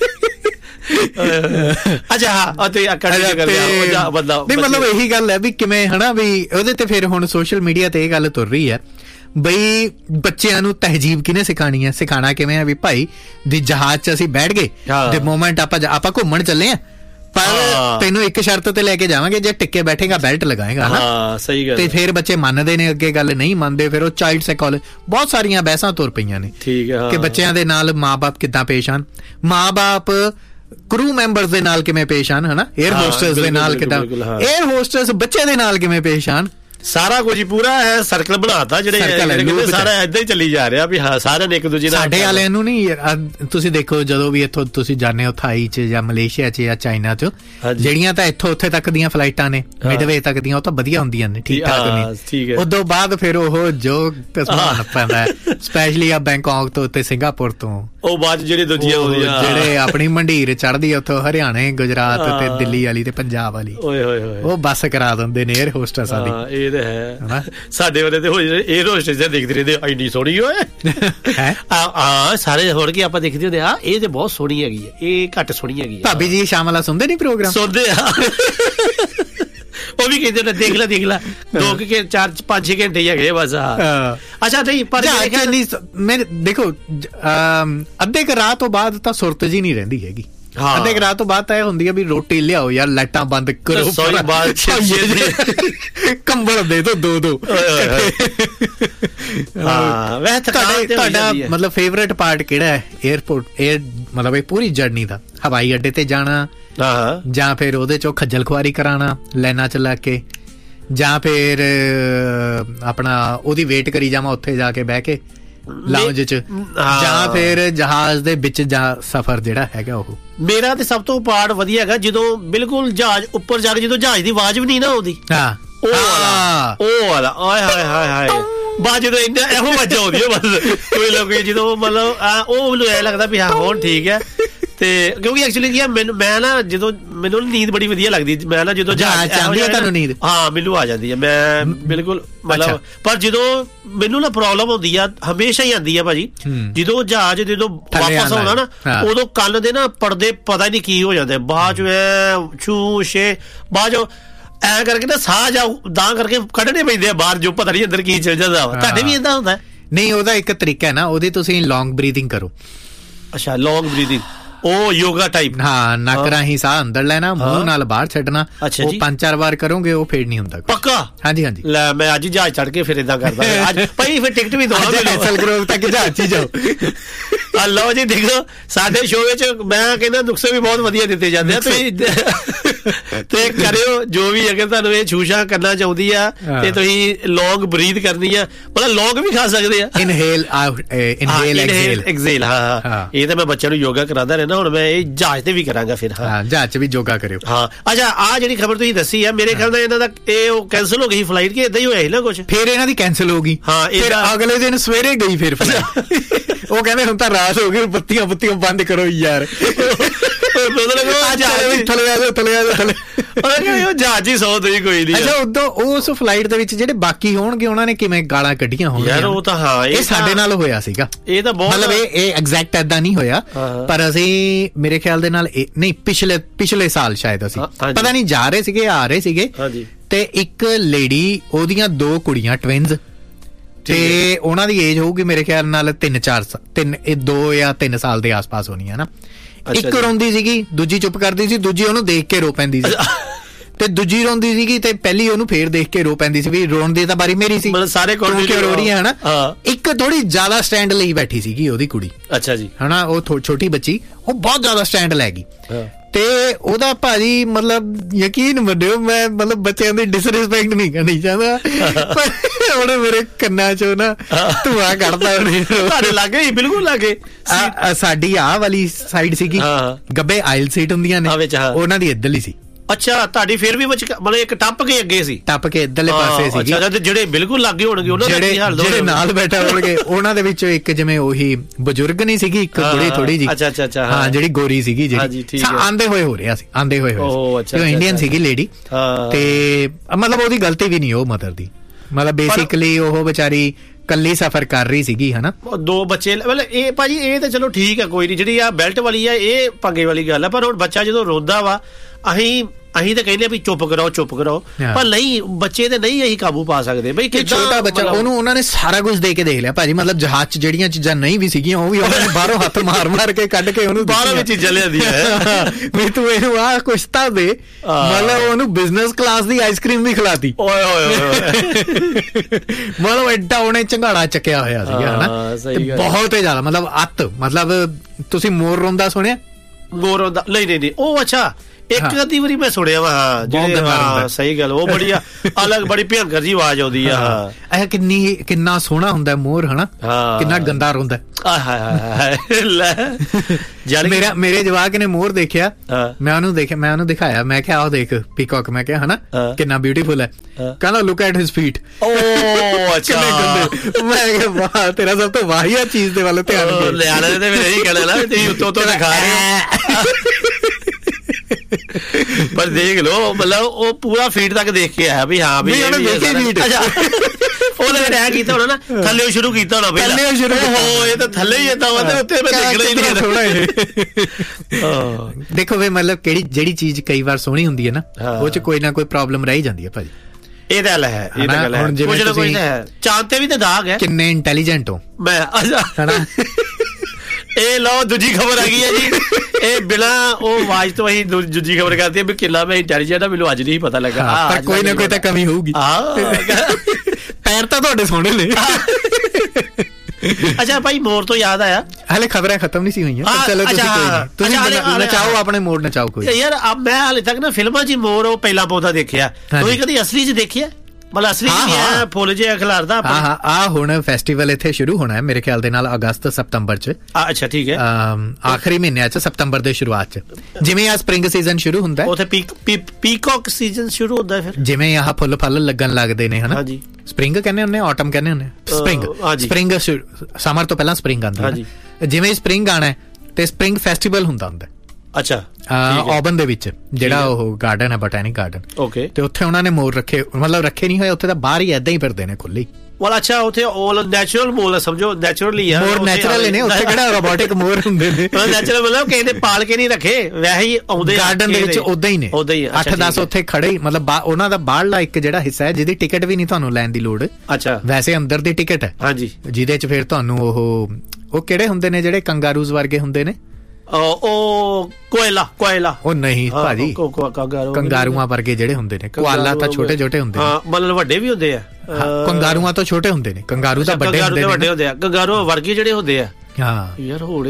ਅੱਛਾ ਹਾਂ, ਨਹੀਂ ਮਤਲਬ ਇਹੀ ਗੱਲ ਹੈ ਵੀ ਕਿਵੇਂ, ਹਨਾ, ਵੀ ਉਹਦੇ ਤੇ ਫਿਰ ਹੁਣ ਸੋਸ਼ਲ ਮੀਡੀਆ ਤੇ ਇਹ ਗੱਲ ਤੁਰ ਰਹੀ ਹੈ ਬਈ ਬੱਚਿਆਂ ਨੂੰ ਤਹਿਜੀਬ ਕਿਹਨੇ ਸਿਖਾਣੀ ਹੈ, ਸਿਖਾਣਾ ਕਿਵੇਂ ਹੈ ਵੀ ਭਾਈ ਦੀ ਜਹਾਜ਼ 'ਚ ਅਸੀਂ ਬੈਠ ਗਏ ਦੇ ਮੋਮੈਂਟ ਆਪਾਂ ਘੁੰਮਣ ਚੱਲੇ ਆ, ਪਰ ਤੈਨੂੰ ਇੱਕ ਸ਼ਰਤ ਤੇ ਲੈ ਕੇ ਜਾਵਾਂਗੇ, ਜੇ ਟਿੱਕੇ ਬੈਠੇਗਾ ਬੈਲਟ ਲਗਾਏਗਾ। ਹਾਂ ਸਹੀ ਗੱਲ। ਤੇ ਫਿਰ ਬੱਚੇ ਮੰਨਦੇ ਨੇ, ਅੱਗੇ ਗੱਲ ਨਹੀਂ ਮੰਨਦੇ, ਫਿਰ ਉਹ ਚਾਈਲਡ ਸਾਈਕੋਲੋਜੀ, ਬਹੁਤ ਸਾਰੀਆਂ ਬਹਿਸਾਂ ਤੁਰ ਪਈਆਂ ਨੇ। ਠੀਕ ਹੈ। ਕਿ ਬੱਚਿਆਂ ਦੇ ਨਾਲ ਮਾਂ-ਬਾਪ ਕਿੱਦਾਂ ਪੇਸ਼ ਆਣ, ਮਾਂ-ਬਾਪ ਕਰੂ ਮੈਂਬਰਸ ਦੇ ਨਾਲ ਕਿਵੇਂ ਪੇਸ਼ ਆਣ, ਹਨਾ, 에ਅਰ ਹੋਸਟਸ ਦੇ ਨਾਲ ਕਿੱਦਾਂ, 에ਅਰ ਹੋਸਟਸ ਬੱਚੇ ਦੇ ਨਾਲ ਕਿਵੇਂ ਪੇਸ਼ ਆਣ। ਸਾਰਾ ਕੁਝ ਪੂਰਾ ਹੈ ਸਰਕਲ ਬਣਾਤਾ, ਜਿਹੜੇ ਸਾਰਾ ਏਦਾਂ ਹੀ ਚੱਲੀ ਜਾ ਰਿਹਾ ਵੀ ਹਾਂ ਸਾਰਿਆਂ ਨੇ ਇੱਕ ਦੂਜੇ ਨਾਲ। ਸਾਡੇ ਵਾਲਿਆਂ ਨੂੰ ਨਹੀਂ, ਤੁਸੀਂ ਦੇਖੋ ਜਦੋਂ ਵੀ ਇੱਥੋਂ ਤੁਸੀਂ ਜਾਂਦੇ ਹੋ ਥਾਈ 'ਚ ਜਾਂ ਮਲੇਸ਼ੀਆ 'ਚ ਜਾਂ ਚਾਈਨਾ 'ਚ, ਜਿਹੜੀਆਂ ਤਾਂ ਇੱਥੋਂ ਉੱਥੇ ਤੱਕ ਦੀਆਂ ਫਲਾਈਟਾਂ ਨੇ ਮਿਡਵੇ ਤੱਕ ਦੀਆਂ, ਉਹ ਤਾਂ ਵਧੀਆ ਹੁੰਦੀਆਂ ਨੇ, ਠੀਕ ਠਾਕ ਨੇ। ਉਦੋਂ ਬਾਅਦ ਫਿਰ ਉਹ ਜੋ ਸਮਾਨ ਪੈਂਦਾ ਸਪੈਸ਼ਲੀ ਆ ਬੈਂਕਾਕ ਤੋਂ ਤੇ ਸਿੰਗਾਪੁਰ ਤੋਂ, ਉਹ ਬਾਅਦ ਜਿਹੜੀ ਦੂਜੀਆਂ ਹੁੰਦੀਆਂ ਜਿਹੜੇ ਆਪਣੀ ਮੰਡੀਰ ਚੜ੍ਹਦੀ ਉੱਥੋਂ ਹਰਿਆਣੇ, ਗੁਜਰਾਤ ਤੇ ਦਿੱਲੀ ਵਾਲੀ ਤੇ ਪੰਜਾਬ ਵਾਲੀ, ਉਹ ਬੱਸ ਕਰਾ ਦਿੰਦੇ ਨੇ 에ਅਰ ਹੋਸਟਸ ਵਾਲੀ। ਇਹ ਤਾਂ ਹੈ, ਸਾਡੇ ਵਾਲੇ ਤੇ 에ਅਰ ਹੋਸਟਸ ਦੇਖਦੇ ਰਹਿੰਦੇ, ਇੰਨੀ ਸੋਹਣੀ ਹੋਏ ਸਾਰੇ ਹੋਰ ਕੀ ਆਪਾਂ ਦੇਖਦੇ ਹੁੰਦੇ ਆ, ਇਹ ਤੇ ਬਹੁਤ ਸੋਹਣੀ ਹੈਗੀ ਹੈ, ਇਹ ਘੱਟ ਸੋਹਣੀ ਹੈਗੀ। ਭਾਬੀ ਜੀ ਸ਼ਾਮ ਵਾਲਾ ਸੁਣਦੇ ਨੀ ਪ੍ਰੋਗਰਾਮ? ਸੁਣਦੇ ਆ, ਉਹ ਵੀ ਕਹਿੰਦੇ ਦੇਖ ਲੈ 4-5-6 ਘੰਟੇ ਹੀ ਹੈਗੇ ਬਸ। ਅੱਛਾ ਨਹੀਂ ਪਰ ਮੈਂ ਦੇਖੋ ਅੱਧੇ ਕੁ ਰਾਹ ਤੋਂ ਬਾਅਦ ਤਾਂ ਸੁਰਤ ਜੀ ਨਹੀਂ ਰਹਿੰਦੀ ਹੈਗੀ। ਅੱਧੇ ਕੁ ਰਾਹ ਤੋਂ ਬਾਅਦ ਤਾਂ ਇਹ ਹੁੰਦੀ ਆ ਵੀ ਰੋਟੀ ਲਿਆਓ ਯਾਰ, ਲਾਈਟਾਂ ਬੰਦ ਕਰੋ, ਕੰਬਲ ਦੇ ਦੋ। ਤੁਹਾਡਾ ਮਤਲਬ ਫੇਵਰੇਟ ਪਾਰਟ ਕਿਹੜਾ ਹੈ ਏਅਰਪੋਰਟ, ਮਤਲਬ ਇਹ ਪੂਰੀ ਜਰਨੀ ਦਾ? ਹਵਾਈ ਅੱਡੇ ਤੇ ਜਾਣਾ ਜਾਂ ਫਿਰ ਉਹਦੇ ਚੋਂ ਖੱਜਲ ਖੁਆਰੀ ਕਰਾਣਾ ਲਾਈਨਾਂ ਚ ਲਾ ਕੇ, ਜਾਂ ਫਿਰ ਆਪਣਾ ਉਹਦੀ ਵੇਟ ਕਰੀ ਜਾਵਾਂ ਉੱਥੇ ਜਾ ਕੇ ਬਹਿ ਕੇ ਲਾਉਂਜ ਚ, ਜਾਂ ਫਿਰ ਜਹਾਜ਼ ਦੇ ਵਿੱਚ ਸਫ਼ਰ ਜਿਹੜਾ ਹੈਗਾ ਉਹ? ਮੇਰਾ ਤੇ ਸਭ ਤੋਂ ਪਾਰਟ ਵਧੀਆ ਹੈਗਾ ਜਦੋਂ ਬਿਲਕੁਲ ਜਹਾਜ਼ ਉੱਪਰ ਜਾ ਕੇ, ਜਦੋਂ ਜਹਾਜ਼ ਦੀ ਆਵਾਜ਼ ਵੀ ਨਹੀਂ ਨਾ ਆਉਂਦੀ, ਉਹ ਵਾਲਾ ਆਏ ਹਾਏ ਹਾਏ ਹਾਏ, ਬਾਅਦ ਜਦੋਂ ਇੰਨਾ ਇਹੋ ਵਜ੍ਹਾ ਆਉਂਦੀ ਹੈ ਬਸ ਕੋਈ ਲੋਕ, ਜਦੋਂ ਮਤਲਬ ਉਹ ਮੈਨੂੰ ਐਂ ਲੱਗਦਾ ਵੀ ਹਾਂ ਹੁਣ ਠੀਕ ਹੈ। ਤੇ ਕਿਉਂਕਿ ਐਕਚੁਅਲੀ ਕੀ ਮੈਂ ਨਾ ਜਦੋਂ ਮੈਨੂੰ ਨੀਂਦ ਬੜੀ ਵਧੀਆ ਲੱਗਦੀ, ਮੈਂ ਨਾ ਜਦੋਂ ਤੁਹਾਨੂੰ ਨੀਂਦ ਹਾਂ ਮੈਨੂੰ ਆ ਜਾਂਦੀ ਹੈ, ਮੈਂ ਬਿਲਕੁਲ ਮਤਲਬ, ਪਰ ਜਦੋਂ ਮੈਨੂੰ ਨਾ ਪ੍ਰੋਬਲਮ ਹੁੰਦੀ ਆ ਹਮੇਸ਼ਾ ਹੀ ਆਉਂਦੀ ਆ ਭਾਜੀ, ਜਦੋਂ ਜਹਾਜ਼ ਜਦੋਂ ਵਾਪਸ ਆਉਣਾ ਨਾ, ਉਦੋਂ ਕੰਨ ਦੇ ਨਾ ਪਰਦੇ ਪਤਾ ਨਹੀਂ ਕੀ ਹੋ ਜਾਂਦੇ, ਬਾਅਦ ਚ ਬਾਅਦ ਚ ਐ ਕਰਕੇ ਨਾ ਸਾਹ ਤਾਂ ਕਰਕੇ ਕੱਢਣੇ ਪੈਂਦੇ ਆ ਬਾਹਰ, ਜੋ ਪਤਾ ਨਹੀਂ ਅੰਦਰ ਕੀ ਚੱਲ ਜਾਂਦਾ। ਤੁਹਾਡੇ ਵੀ ਏਦਾਂ ਹੁੰਦਾ? ਨਹੀਂ, ਉਹਦਾ ਇੱਕ ਤਰੀਕਾ ਹੈ ਨਾ, ਉਹਦੀ ਤੁਸੀਂ ਲੌਂਗ ਬਰੀਥਿੰਗ ਕਰੋ। ਅੱਛਾ, ਲੌਂਗ ਬਰੀਥਿੰਗ, ਉਹ ਯੋਗਾ ਟਾਈਪ? ਹਾਂ, ਨੱਕ ਰਾਹੀਂ ਸਾਹ ਅੰਦਰ ਲੈਣਾ, ਮੂੰਹ ਨਾਲ ਬਾਹਰ ਛੱਡਣਾ, ਉਹ 5-4 ਵਾਰ ਕਰੋਗੇ ਉਹ ਫੇਰ ਨਹੀਂ ਹੁੰਦਾ। ਪੱਕਾ? ਹਾਂਜੀ ਹਾਂਜੀ। ਲੈ ਮੈਂ ਅੱਜ ਜਹਾਜ਼ ਚੜ ਕੇ ਫਿਰ ਏਦਾਂ ਕਰਦਾ ਅੱਜ ਭਾਈ, ਫਿਰ ਟਿਕਟ ਵੀ ਦੋ ਤੱਕ ਜਹਾਜ਼ ਹੀ ਜਾਓ। ਲਓ ਜੀ, ਦੇਖੋ ਸਾਡੇ ਸ਼ੋਅ ਵਿੱਚ ਮੈਂ ਕਹਿੰਦਾ ਨੁਕਸੇ ਵੀ ਬਹੁਤ ਵਧੀਆ ਦਿੱਤੇ ਜਾਂਦੇ ਆ, ਤੁਸੀਂ ਤੇ ਕਰਿਓ ਜੋ ਵੀ, ਅਗਰ ਤੁਹਾਨੂੰ ਇਹ ਛੂਛਾ ਕਰਨਾ ਚਾਹੁੰਦੀ ਆ ਤੇ ਤੁਸੀਂ ਲੌਂਗ ਬਰੀਥ ਕਰਨੀ ਆ, ਮਤਲਬ ਲੌਂਗ ਵੀ ਖਾ ਸਕਦੇ ਆ, ਇਨਹੇਲ ਐਕਸੇਲ। ਹਾਂ, ਇਹ ਤਾਂ ਮੈਂ ਬੱਚਿਆਂ ਨੂੰ ਯੋਗਾ ਕਰਾਉਂਦਾ ਰਹਿੰਦਾ, ਹੁਣ ਮੈਂ ਇਹ ਜਹਾਜ਼ ਤੇ ਵੀ ਕਰਾਂਗਾ ਫਿਰ। ਹਾਂ, ਜਹਾਜ਼ 'ਚ ਵੀ ਯੋਗਾ ਕਰਿਓ। ਹਾਂ, ਅੱਛਾ ਆਹ ਜਿਹੜੀ ਖਬਰ ਤੁਸੀਂ ਦੱਸੀ ਆ, ਮੇਰੇ ਖਿਆਲ ਨਾਲ ਇਹਨਾਂ ਦਾ ਇਹ ਉਹ ਕੈਂਸਲ ਹੋ ਗਈ ਫਲਾਈਟ, ਕਿ ਏਦਾਂ ਹੀ ਹੋਇਆ ਸੀ ਨਾ ਕੁਛ? ਫਿਰ ਇਹਨਾਂ ਦੀ ਕੈਂਸਲ ਹੋ ਗਈ। ਹਾਂ, ਫਿਰ ਅਗਲੇ ਦਿਨ ਸਵੇਰੇ ਗਈ ਫਿਰ ਉਹ ਕਹਿੰਦੇ ਹੁਣ ਤਾਂ ਰਾਤ ਹੋ ਗਈ, ਬੱਤੀਆਂ ਬੰਦ ਕਰੋ ਯਾਰ, ਜਹਾਜ਼ ਹੀ ਸੌ ਤੁਸੀਂ ਕੋਈ ਨਹੀਂ। ਅੱਛਾ, ਉਦੋਂ ਉਸ ਫਲਾਈਟ ਦੇ ਵਿੱਚ ਜਿਹੜੇ ਬਾਕੀ ਹੋਣਗੇ ਉਹਨਾਂ ਨੇ ਕਿਵੇਂ ਗਾਲਾਂ ਕੱਢੀਆਂ ਹੋਣਗੀਆਂ? ਉਹ ਤਾਂ ਹਾਂ, ਇਹ ਸਾਡੇ ਨਾਲ ਹੋਇਆ ਸੀਗਾ। ਇਹ ਤਾਂ ਬਹੁਤ ਮਤਲਬ ਇਹ ਐਗਜ਼ੈਕਟ ਏਦਾਂ ਨਹੀਂ ਹੋਇਆ, ਪਰ ਅਸੀਂ ਮੇਰੇ ਖਿਆਲ ਦੇ ਨਾਲ ਨਹੀਂ, ਪਿਛਲੇ ਸਾਲ ਸ਼ਾਇਦ ਅਸੀਂ ਪਤਾ ਨਹੀਂ ਜਾ ਰਹੇ ਸੀਗੇ, ਆ ਰਹੇ ਸੀਗੇ, ਤੇ ਇੱਕ ਲੇਡੀ, ਉਹਦੀਆਂ 2 ਕੁੜੀਆਂ ਟਵਿਨਸ, ਤੇ ਉਹਨਾਂ ਦੀ ਏਜ ਹੋਊਗੀ ਮੇਰੇ ਖਿਆਲ ਨਾਲ 2 ਜਾਂ 3 ਸਾਲ ਦੇ ਆਸ-ਪਾਸ ਹੋਣੀ ਹੈ ਨਾ। ਇੱਕ ਰੋਂਦੀ ਸੀਗੀ, ਦੂਜੀ ਚੁੱਪ ਕਰਦੀ ਸੀ, ਦੂਜੀ ਉਹਨੂੰ ਦੇਖ ਕੇ ਰੋ ਪੈਂਦੀ ਸੀ, ਤੇ ਦੂਜੀ ਰੋਂਦੀ ਸੀਗੀ ਤੇ ਪਹਿਲੀ ਉਹਨੂੰ ਫੇਰ ਦੇਖ ਕੇ ਰੋ ਪੈਂਦੀ ਸੀ, ਵੀ ਰੋਣ ਦੀ ਤਾਂ ਬਾਰੀ ਮੇਰੀ ਸੀ, ਸਾਰੇ ਕਿਉਂ ਰੋ ਰਹੀ ਹੈ ਹਨਾ। ਇੱਕ ਥੋੜੀ ਜ਼ਿਆਦਾ ਸਟੈਂਡ ਲਈ ਬੈਠੀ ਸੀਗੀ ਉਹਦੀ ਕੁੜੀ, ਅੱਛਾ ਜੀ ਹਨਾ, ਉਹ ਛੋਟੀ ਬੱਚੀ, ਉਹ ਬਹੁਤ ਜ਼ਿਆਦਾ ਸਟੈਂਡ ਲੈ ਗਈ, ਤੇ ਉਹਦਾ ਭਾਜੀ ਮਤਲਬ ਯਕੀਨ ਮੰਨਿਓ, ਮੈਂ ਮਤਲਬ ਬੱਚਿਆਂ ਦੀ ਡਿਸਰਿਸਪੈਕਟ ਨਹੀਂ ਕਰਨੀ ਚਾਹੁੰਦਾ, ਪਰ ਉਹਨੇ ਮੇਰੇ ਕੰਨਾਂ ਚੋਂ ਨਾ ਧੂਆਂ ਕੱਢਦਾ, ਉਹਨੇ ਤੁਹਾਡੇ ਲਾਗੇ ਹੀ ਬਿਲਕੁਲ ਲਾਗੇ। ਸਾਡੀ ਆਹ ਵਾਲੀ ਸਾਈਡ ਸੀਗੀ, ਗੱਬੇ ਆਇਲ ਸੀਟ ਹੁੰਦੀਆਂ ਨੇ, ਉਹਨਾਂ ਦੀ ਇੱਧਰਲੀ ਸੀ। ਅੱਛਾ, ਤੁਹਾਡੀ ਫਿਰ ਵੀ ਮਤਲਬ ਇੱਕ ਟੱਪ ਕੇ ਅੱਗੇ ਸੀ, ਟੱਪ ਕੇ ਇੱਧਰਲੇ ਪਾਸੇ ਸੀਗੀ। ਅੱਛਾ, ਜਿਹੜੇ ਬਿਲਕੁਲ ਲਾਗੇ ਹੋਣਗੇ ਉਹਨਾਂ ਦਾ ਕੀ ਹਾਲ? ਜਿਹੜੇ ਨਾਲ ਬੈਠਾ ਹੋਣਗੇ ਉਹਨਾਂ ਦੇ ਵਿੱਚੋਂ ਇੱਕ ਜਿਵੇਂ ਉਹੀ ਬਜ਼ੁਰਗ ਨਹੀਂ ਸੀਗੀ, ਇੱਕ ਬੁੜੀ ਥੋੜੀ ਜੀ, ਅੱਛਾ ਹਾਂ, ਜਿਹੜੀ ਗੋਰੀ ਸੀਗੀ, ਜਿਹੜੀ ਆਂਦੇ ਹੋਏ ਹੋ ਰਿਹਾ ਸੀ, ਆਂਦੇ ਹੋਏ ਉਹ ਇੰਡੀਅਨ ਸੀਗੀ ਲੇਡੀ, ਤੇ ਮਤਲਬ ਉਹਦੀ ਗਲਤੀ ਵੀ ਨਹੀਂ ਉਹ ਮਦਰ ਦੀ, ਮਤਲਬ ਬੇਸਿਕਲੀ ਉਹ ਵਿਚਾਰੀ ਕੱਲੀ ਸਫ਼ਰ ਕਰ ਰਹੀ ਸੀਗੀ ਹਨਾ, 2 ਬੱਚੇ। ਮਤਲਬ ਇਹ ਭਾਜੀ ਇਹ ਤਾਂ ਚਲੋ ਠੀਕ ਹੈ, ਕੋਈ ਨਹੀਂ, ਜਿਹੜੀ ਆ ਬੈਲਟ ਵਾਲੀ ਆ ਇਹ ਪੰਗੇ ਵਾਲੀ ਗੱਲ ਆ, ਪਰ ਹੁਣ ਬੱਚਾ ਜਦੋਂ ਰੋਂਦਾ ਵਾ, ਅਸੀਂ ਤਾਂ ਕਹਿੰਦੇ ਵੀ ਚੁੱਪ ਕਰਾਓ, ਪਰ ਨਹੀਂ, ਬੱਚੇ ਤੇ ਨਹੀਂ ਅਸੀਂ ਕਾਬੂ ਪਾ ਸਕਦੇ ਬਈ, ਕਿ ਛੋਟਾ ਬੱਚਾ, ਉਹਨੂੰ ਉਹਨਾਂ ਨੇ ਸਾਰਾ ਕੁਝ ਦੇ ਕੇ ਦੇਖ ਲਿਆ ਭਾਜੀ, ਮਤਲਬ ਜਹਾਜ਼ 'ਚ ਜਿਹੜੀਆਂ ਚੀਜ਼ਾਂ ਨਹੀਂ ਵੀ ਸੀਗੀਆਂ ਉਹ ਵੀ ਉਹਨਾਂ ਨੇ ਬਾਹਰੋਂ ਹੱਥ ਮਾਰ ਕੇ ਕੱਢ ਕੇ ਉਹਨੂੰ ਬਾਹਰੋਂ ਵੀ ਚੀਜ਼ਾਂ ਲਿਆਂਦੀਆਂ, ਵੀ ਤੂੰ ਇਹਨੂੰ ਆਹ ਕੁਛ ਤਾਂ ਦੇ, ਮਤਲਬ ਉਹਨੂੰ ਬਿਜ਼ਨਸ ਕਲਾਸ ਦੀ ਆਈਸਕ੍ਰੀਮ ਵੀ ਖਿਲਾਤੀ, ਮਤਲਬ ਐਡਾ ਉਹਨੇ ਝੰਗਾੜਾ ਚੱਕਿਆ ਹੋਇਆ ਸੀਗਾ ਹਨਾ, ਬਹੁਤ ਹੀ ਜ਼ਿਆਦਾ ਮਤਲਬ ਮਤਲਬ ਤੁਸੀਂ ਮੋਰ ਰੋਂਦਾ ਸੁਣਿਆ? ਮੋਰ ਰੋਂਦਾ ਨਹੀਂ, ਉਹ ਅੱਛਾ ਇੱਕ ਅੱਧੀ ਵਾਰੀ ਮੈਂ ਸੁਣਿਆ ਵਾ। ਹਾਂ ਸਹੀ ਗੱਲ, ਉਹ ਬੜੀ ਅਲੱਗ ਬੜੀ ਭਿਆਨਕ ਜੀ ਆਵਾਜ਼ ਆਉਂਦੀ ਆ। ਇਹ ਕਿੰਨਾ ਸੋਹਣਾ ਹੁੰਦਾ ਮੋਰ ਹਨਾ, ਕਿੰਨਾ ਗੰਦਾ ਰੋਂਦਾ। ਮੇਰੇ ਜਵਾਕ ਨੇ ਮੋਰ ਦੇਖਿਆ, ਮੈਂ ਉਹਨੂੰ ਦਿਖਾਇਆ, ਮੈਂ ਕਿਹਾ ਆਹ ਦੇਖ ਪੀਕੌਕ, ਮੈਂ ਕਿਹਾ ਹਨਾ ਕਿੰਨਾ ਬਿਊਟੀਫੁਲ ਹੈ। ਕਹਿੰਦਾ ਲੁੱਕ ਐਟ ਹਿਜ਼ ਫੀਟ। ਅੱਛਾ ਮੈਂ ਕਿਹਾ ਵਾਹ, ਤੇਰਾ ਸਭ ਤੋਂ ਵਾਹੀਆ ਚੀਜ਼ ਦੇ ਵੱਲ ਧਿਆਨ ਲਿਆਣੇ ਤੇ ਫਿਰ ਇਹੀ ਕਹਿਣਾ ਨਾ ਤੁਸੀਂ ਉੱਤੋਂ ਦਿਖਾ ਰਹੇ ਪਰ ਦੇਖ ਲਓ, ਮਤਲਬ ਉਹ ਪੂਰਾ ਫੀਟ ਤੱਕ ਦੇਖ ਕੇ ਆਇਆ ਵੀ ਹਾਂ ਵੀ ਉਹਨੇ ਐ ਕੀਤਾ ਹੋਣਾ ਨਾ, ਥੱਲੇ ਸ਼ੁਰੂ ਕੀਤਾ ਹੋਣਾ ਪਹਿਲਾਂ, ਇਹ ਤਾਂ ਥੱਲੇ ਹੀ ਏਦਾਂ ਵਾ ਤੇ ਉੱਤੇ ਮੈਂ ਦੇਖਣਾ ਹੀ ਨਹੀਂ। ਦੇਖੋ ਵੀ ਮਤਲਬ ਜਿਹੜੀ ਚੀਜ਼ ਕਈ ਵਾਰ ਸੋਹਣੀ ਹੁੰਦੀ ਹੈ ਨਾ, ਉਹ ਚ ਕੋਈ ਨਾ ਕੋਈ ਪ੍ਰੋਬਲਮ ਰਹਿ ਜਾਂਦੀ ਹੈ ਭਾਜੀ। ਇਹ ਤਾਂ ਹੈ, ਇਹ ਤਾਂ ਗੱਲ ਹੈ। ਚਾਂਦ ਤੇ ਵੀ ਤਾਂ ਦਾਗ ਹੈ। ਕਿੰਨੇ ਇੰਟੈਲੀਜੈਂਟ ਹੋ ਮੈਂ ਹਨਾ। ਇਹ ਲਓ ਦੂਜੀ ਖਬਰ ਆ ਗਈ ਹੈ ਜੀ। ਇਹ ਬਿਨਾਂ ਉਹ ਆਵਾਜ਼ ਤੋਂ ਅਸੀਂ ਦੂਜੀ ਖਬਰ ਕਰਦੇ ਵੀ ਕਿੰਨਾ ਮੈਂ ਇੰਟੈਲੀਜੈਂਟ ਆ, ਮੈਨੂੰ ਅੱਜ ਨਹੀਂ ਪਤਾ ਲੱਗਾ। ਪਰ ਕੋਈ ਨਾ ਕੋਈ ਤਾਂ ਕਮੀ ਹੋਊਗੀ। ਪੈਰ ਤਾਂ ਤੁਹਾਡੇ ਸੋਹਣੇ ਨੇ। ਅੱਛਾ ਭਾਈ, ਮੋਰ ਤੋਂ ਯਾਦ ਆਇਆ, ਹਾਲੇ ਖਬਰਾਂ ਖਤਮ ਨਹੀਂ ਸੀ ਹੋਈਆਂ। ਚਲੋ ਤੁਸੀਂ ਨਚਾਓ, ਆਪਣੇ ਮੋਰ ਨਚਾਓ ਕੋਈ। ਯਾਰ ਮੈਂ ਹਾਲੇ ਤੱਕ ਨਾ ਫਿਲਮਾਂ 'ਚ ਮੋਰ ਉਹ ਪਹਿਲਾ ਪੌਦਾ ਦੇਖਿਆ, ਤੁਸੀਂ ਕਦੀ ਅਸਲੀ 'ਚ ਦੇਖਿਆ? ਮਤਲਬ ਅਸਲੀ ਫੁੱਲ ਜੇ ਖਿਲਾਰਦਾ। ਹਾਂ ਹੁਣ ਫੈਸਟੀਵਲ ਇੱਥੇ ਸ਼ੁਰੂ ਹੋਣਾ ਹੈ ਮੇਰੇ ਖਿਆਲ ਦੇ ਨਾਲ ਅਗਸਤ ਸਤੰਬਰ 'ਚ। ਅੱਛਾ ਠੀਕ ਹੈ, ਆਖਰੀ ਮਹੀਨਿਆਂ 'ਚ, ਸਤੰਬਰ ਦੇ ਸ਼ੁਰੂਆਤ 'ਚ, ਜਿਵੇਂ ਆ ਸਪ੍ਰਿੰਗ ਸੀਜ਼ਨ ਸ਼ੁਰੂ ਹੁੰਦਾ ਉੱਥੇ ਪੀਕੌਕ ਸੀਜ਼ਨ ਸ਼ੁਰੂ ਹੁੰਦਾ। ਫਿਰ ਜਿਵੇਂ ਆਹ ਫੁੱਲ ਫਲ ਲੱਗਣ ਲੱਗਦੇ ਨੇ ਹਨਾ, ਸਪ੍ਰਿੰਗ ਕਹਿੰਦੇ ਹੁੰਦੇ, ਆਟਮ ਕਹਿੰਦੇ ਹੁੰਦੇ। ਸਪ੍ਰਿੰਗ ਸਮਰ ਤੋਂ ਪਹਿਲਾਂ ਸਪ੍ਰਿੰਗ ਆਉਂਦੀ। ਜਿਵੇਂ ਸਪ੍ਰਿੰਗ ਆਣਾ ਤੇ ਸਪ੍ਰਿੰਗ ਫੈਸਟੀਵਲ ਹੁੰਦਾ। ਅੱਛਾ, ਔਬਨ ਦੇ ਵਿੱਚ ਜਿਹੜਾ ਉਹ ਗਾਰਡਨ ਹੈ, ਬੋਟੈਨਿਕ ਗਾਰਡਨ, ਓਕੇ, ਤੇ ਉੱਥੇ ਉਹਨਾਂ ਨੇ ਮੋਰ ਰੱਖੇ, ਮਤਲਬ ਰੱਖੇ ਨਹੀਂ ਹੋਏ ਉੱਥੇ, ਤਾਂ ਬਾਹਰ ਹੀ ਏਦਾਂ ਹੀ ਫਿਰਦੇ ਨੇ ਖੁੱਲੇ। ਅੱਛਾ, ਉੱਥੇ ਨੈਚੁਰਲ ਮੋਰ ਸਮਝੋ, ਨੈਚੁਰਲੀ ਆ, ਮੋਰ ਨੈਚੁਰਲ ਨੇ ਉੱਥੇ, ਕਿਹੜਾ ਰੋਬੋਟਿਕ ਮੋਰ ਹੁੰਦੇ ਨੇ। ਨੈਚੁਰਲ ਮਤਲਬ ਕਿਸੇ ਨੇ ਪਾਲ ਕੇ ਨਹੀਂ ਰੱਖੇ, ਵੈਸੇ ਹੀ ਆਉਂਦੇ ਗਾਰਡਨ ਦੇ ਵਿੱਚ ਉਦਾਂ ਹੀ ਨੇ, 8-10 ਉੱਥੇ ਖੜੇ ਹੀ, ਮਤਲਬ ਉਹਨਾਂ ਦਾ ਬਾਹਰਲਾ ਇੱਕ ਜਿਹੜਾ ਹਿੱਸਾ ਹੈ ਜਿਹਦੀ ਟਿਕਟ ਵੀ ਨਹੀਂ ਤੁਹਾਨੂੰ ਲੈਣ ਦੀ ਲੋੜ। ਅੱਛਾ, ਵੈਸੇ ਅੰਦਰ ਦੀ ਟਿਕਟ ਹੈ। ਹਾਂਜੀ, ਜਿਹਦੇ 'ਚ ਫਿਰ ਤੁਹਾਨੂੰ ਉਹ ਕਿਹੜੇ ਹੁੰਦੇ ਨੇ ਜਿਹੜੇ ਕੰਗਾਰੂਜ਼ ਵਰਗੇ ਹੁੰਦੇ ਨੇ, ਉਹ ਕੋਇਲਾ ਉਹ ਨਹੀਂ ਭਾਜੀ, ਕੰਗਾਰੂਆਂ ਵਰਗੇ ਜਿਹੜੇ ਹੁੰਦੇ ਨੇ। ਕੋਆਲਾ ਤਾਂ ਛੋਟੇ ਛੋਟੇ ਹੁੰਦੇ ਨੇ, ਮਤਲਬ ਵੱਡੇ ਵੀ ਹੁੰਦੇ ਆ। ਕੰਗਾਰੂਆਂ ਤੋਂ ਛੋਟੇ ਹੁੰਦੇ ਨੇ, ਕੰਗਾਰੂ ਤਾਂ ਵੱਡੇ ਹੁੰਦੇ ਆ, ਕੰਗਾਰੂ ਵਰਗੇ ਜਿਹੜੇ ਹੁੰਦੇ ਆ। ਹਾਂ ਯਾਰ ਹੋੜੇ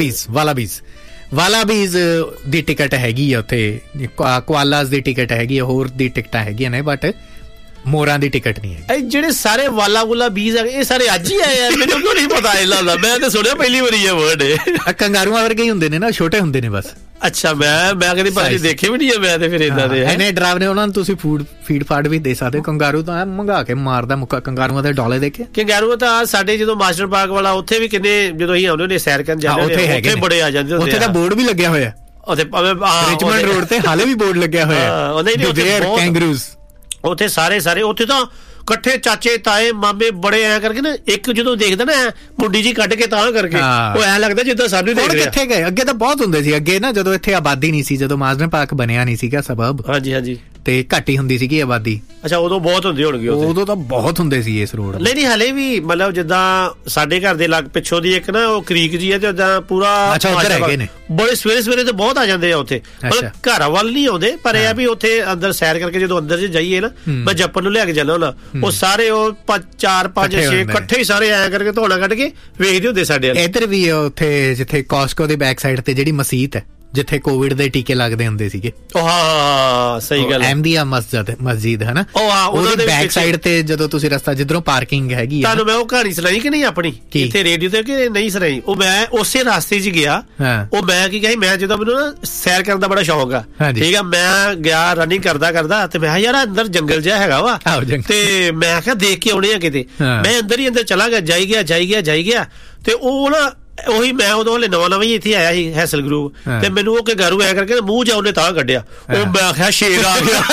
ਵਾਲਾਬੀਜ਼ ਦੀ ਟਿਕਟ ਹੈਗੀ ਆ ਉੱਥੇ, ਕੋਆਲਾਸ ਦੀ ਟਿਕਟ ਹੈਗੀ ਆ, ਹੋਰ ਦੀ ਟਿਕਟਾਂ ਹੈਗੀਆਂ ਨੇ, ਬਟ ਮੋਰਾਂ ਦੀ ਟਿਕਟ ਨਹੀਂ ਹੈ। ਜਿਹੜੇ ਸਾਰੇ ਵਾਲਾ ਬੀਜ ਇਹ ਸਾਰੇ ਅੱਜ ਹੀ ਆਏ ਆ, ਮੈਨੂੰ ਕਿਉਂ ਨਹੀਂ ਪਤਾ ਇਹਨਾਂ ਦਾ? ਮੈਂ ਤਾਂ ਸੁਣਿਆ ਪਹਿਲੀ ਵਾਰੀ ਇਹ ਵਰਡ। ਕੰਗਾਰੂਆਂ ਵਰਗੇ ਹੀ ਹੁੰਦੇ ਨੇ ਨਾ, ਛੋਟੇ ਹੁੰਦੇ ਨੇ ਬਸ। ਅੱਛਾ, ਮੈਂ ਕਦੀ ਭਾਜੀ ਦੇਖੇ ਵੀ ਨਹੀਂ ਆ। ਮੈਂ ਤੇ ਫਿਰ ਇਦਾਂ ਦੇ ਇਹਨੇ ਡਰਾਵਨੇ, ਉਹਨਾਂ ਨੂੰ ਤੁਸੀਂ ਫੀਡ ਫਾਡ ਵੀ ਦੇ ਸਕਦੇ। ਕੰਗਾਰੂ ਤਾਂ ਮੰਗਾ ਕੇ ਮਾਰਦਾ ਮੁੱਕਾ, ਕੰਗਾਰੂਆਂ ਦੇ ਡੋਲੇ ਦੇਖੇ। ਕੰਗਾਰੂ ਤਾਂ ਸਾਡੇ ਜਦੋਂ ਮਾਸਟਰ ਪਾਰਕ ਵਾਲਾ ਉੱਥੇ ਵੀ ਕਿੰਨੇ, ਜਦੋਂ ਅਸੀਂ ਆਉਂਦੇ ਨੇ ਸੈਰ ਕਰਨ ਜਾਂਦੇ ਉੱਥੇ ਬੜੇ ਆ ਜਾਂਦੇ ਹੁੰਦੇ। ਉੱਥੇ ਤਾਂ ਬੋਰਡ ਵੀ ਲੱਗਿਆ ਹੋਇਆ, ਰਿਚਮੰਡ ਰੋਡ ਤੇ ਹਾਲੇ ਵੀ ਬੋਰਡ ਲੱਗਿਆ ਹੋਇਆ, ਕੈਂਗਰੂਜ਼। ਉੱਥੇ ਸਾਰੇ ਉੱਥੇ ਤਾਂ ਇਕੱਠੇ ਚਾਚੇ ਤਾਏ ਮਾਮੇ ਬੜੇ ਐ ਕਰਕੇ ਨਾ, ਇੱਕ ਜਦੋਂ ਦੇਖਦਾ ਨਾ ਮੁੰਡੀ ਜੀ ਕੱਢ ਕੇ ਤਾਂ ਕਰਕੇ ਉਹ ਐ ਲੱਗਦਾ ਜਿੱਦਾਂ ਸਾਨੂੰ ਦੇਖ ਰਿਹਾ। ਕਿੱਥੇ ਗਏ? ਅੱਗੇ ਤਾਂ ਬਹੁਤ ਹੁੰਦੇ ਸੀ, ਅੱਗੇ ਨਾ ਜਦੋਂ ਇੱਥੇ ਆਬਾਦੀ ਨਹੀਂ ਸੀ, ਜਦੋਂ ਮਾਸਟਰ ਪਾਰਕ ਬਣਿਆ ਨਹੀਂ ਸੀਗਾ ਸਬਬ, ਹਾਂਜੀ ਤੇ ਘੱਟ ਹੀ ਹੁੰਦੀ ਸੀਗੀ ਆਬਾਦੀ। ਅੱਛਾ, ਉਦੋਂ ਬਹੁਤ ਹੁੰਦੀ ਹੋਣਗੇ? ਉਦੋਂ ਤਾਂ ਬਹੁਤ ਹੁੰਦੇ ਸੀ ਇਸ ਰੋਡ। ਨਹੀਂ ਹਲੇ ਵੀ, ਮਤਲਬ ਜਿੱਦਾਂ ਸਾਡੇ ਘਰ ਦੇ ਲੱਗ ਪਿੱਛੋਂ ਦੀ ਇੱਕ ਨਾ ਉਹ ਕ੍ਰੀਕ ਜੀ ਹੈ, ਤੇ ਉਦਾਂ ਪੂਰਾ ਹੈਗੇ ਨੇ ਬੜੇ ਸਵੇਰੇ ਤੇ ਬਹੁਤ ਆ ਜਾਂਦੇ ਆ ਉੱਥੇ। ਮਤਲਬ ਘਰ ਵੱਲ ਨਹੀਂ ਆਉਂਦੇ, ਪਰ ਇਹ ਆ ਵੀ ਉੱਥੇ ਅੰਦਰ ਸੈਰ ਕਰਕੇ ਜਦੋਂ ਅੰਦਰ ਜੇ ਜਾਈਏ ਨਾ, ਮੈਂ ਜੱਪਨ ਨੂੰ ਲਿਆ ਕੇ ਜਾਂਦਾ ਹੁੰਦਾ, ਉਹ ਸਾਰੇ ਉਹ 4-5-6 ਇਕੱਠੇ ਹੀ ਸਾਰੇ ਐਂ ਕਰਕੇ ਧੋਣਾ ਕੱਢ ਕੇ ਵੇਖਦੇ ਹੁੰਦੇ ਸਾਡੇ। ਇੱਧਰ ਵੀ ਉੱਥੇ ਜਿੱਥੇ ਕਾਸਕੋ ਦੇ ਬੈਕ ਸਾਈਡ ਤੇ ਜਿਹੜੀ ਮਸਜਿਦ ਹੈ, ਜਿੱਥੇ ਕੋਵਿਡ ਦੇ ਟੀਕੇ ਲੱਗਦੇ ਹੁੰਦੇ ਸੀਗੇ, ਹਾਂ ਸਹੀ ਗੱਲ, ਅਹਿਮਦੀਆ ਮਸਜਿਦ ਹੈ ਨਾ, ਉਹਦੇ ਬੈਕ ਸਾਈਡ ਤੇ ਜਦੋਂ ਤੁਸੀਂ ਰਸਤਾ ਜਿੱਧਰੋਂ ਪਾਰਕਿੰਗ ਹੈਗੀ, ਤੁਹਾਨੂੰ ਮੈਂ ਉਹ ਕਹਾਣੀ ਸੁਣਾਈ ਕਿ ਨਹੀਂ ਆਪਣੀ ਇੱਥੇ ਰੇਡੀਓ ਤੇ, ਕਿ ਨਹੀਂ ਸੁਣਾਈ? ਉਹ ਮੈਂ ਉਸੇ ਰਸਤੇ 'ਚ ਗਿਆ, ਉਹ ਮੈਂ ਕੀ ਕਹੀ, ਮੈਂ ਜਦੋਂ ਮੈਨੂੰ ਨਾ ਸੈਰ ਕਰਨ ਦਾ ਬੜਾ ਸ਼ੌਕ ਆ, ਠੀਕ ਆ, ਮੈਂ ਗਿਆ ਰਨਿੰਗ ਕਰਦਾ ਤੇ ਮੈਂ ਯਾਰ ਅੰਦਰ ਜੰਗਲ ਜਿਹਾ ਹੈਗਾ ਵਾ, ਤੇ ਮੈਂ ਕਿਹਾ ਦੇਖ ਕੇ ਆਉਣੇ ਆ ਕਿਤੇ। ਮੈਂ ਅੰਦਰ ਹੀ ਅੰਦਰ ਚਲਾ ਗਿਆ, ਜਾਈ ਗਿਆ ਤੇ ਉਹ ਨਾ ਉਹੀ ਮੈਂ ਉਦੋਂ ਹਲੇ ਨਵਾਂ ਹੀ ਇੱਥੇ ਆਇਆ ਸੀ ਹੈਸਲ ਗਰੂਵ, ਤੇ ਮੈਨੂੰ ਉਹ ਕੰਗਾਰੂ ਐ ਕਰਕੇ ਮੂੰਹ ਜਾ ਉਹਨੇ ਤਾਂ ਕੱਢਿਆ, ਉਹ ਮੈਂ ਕਿਹਾ ਸ਼ੇਰ ਆ ਗਿਆ।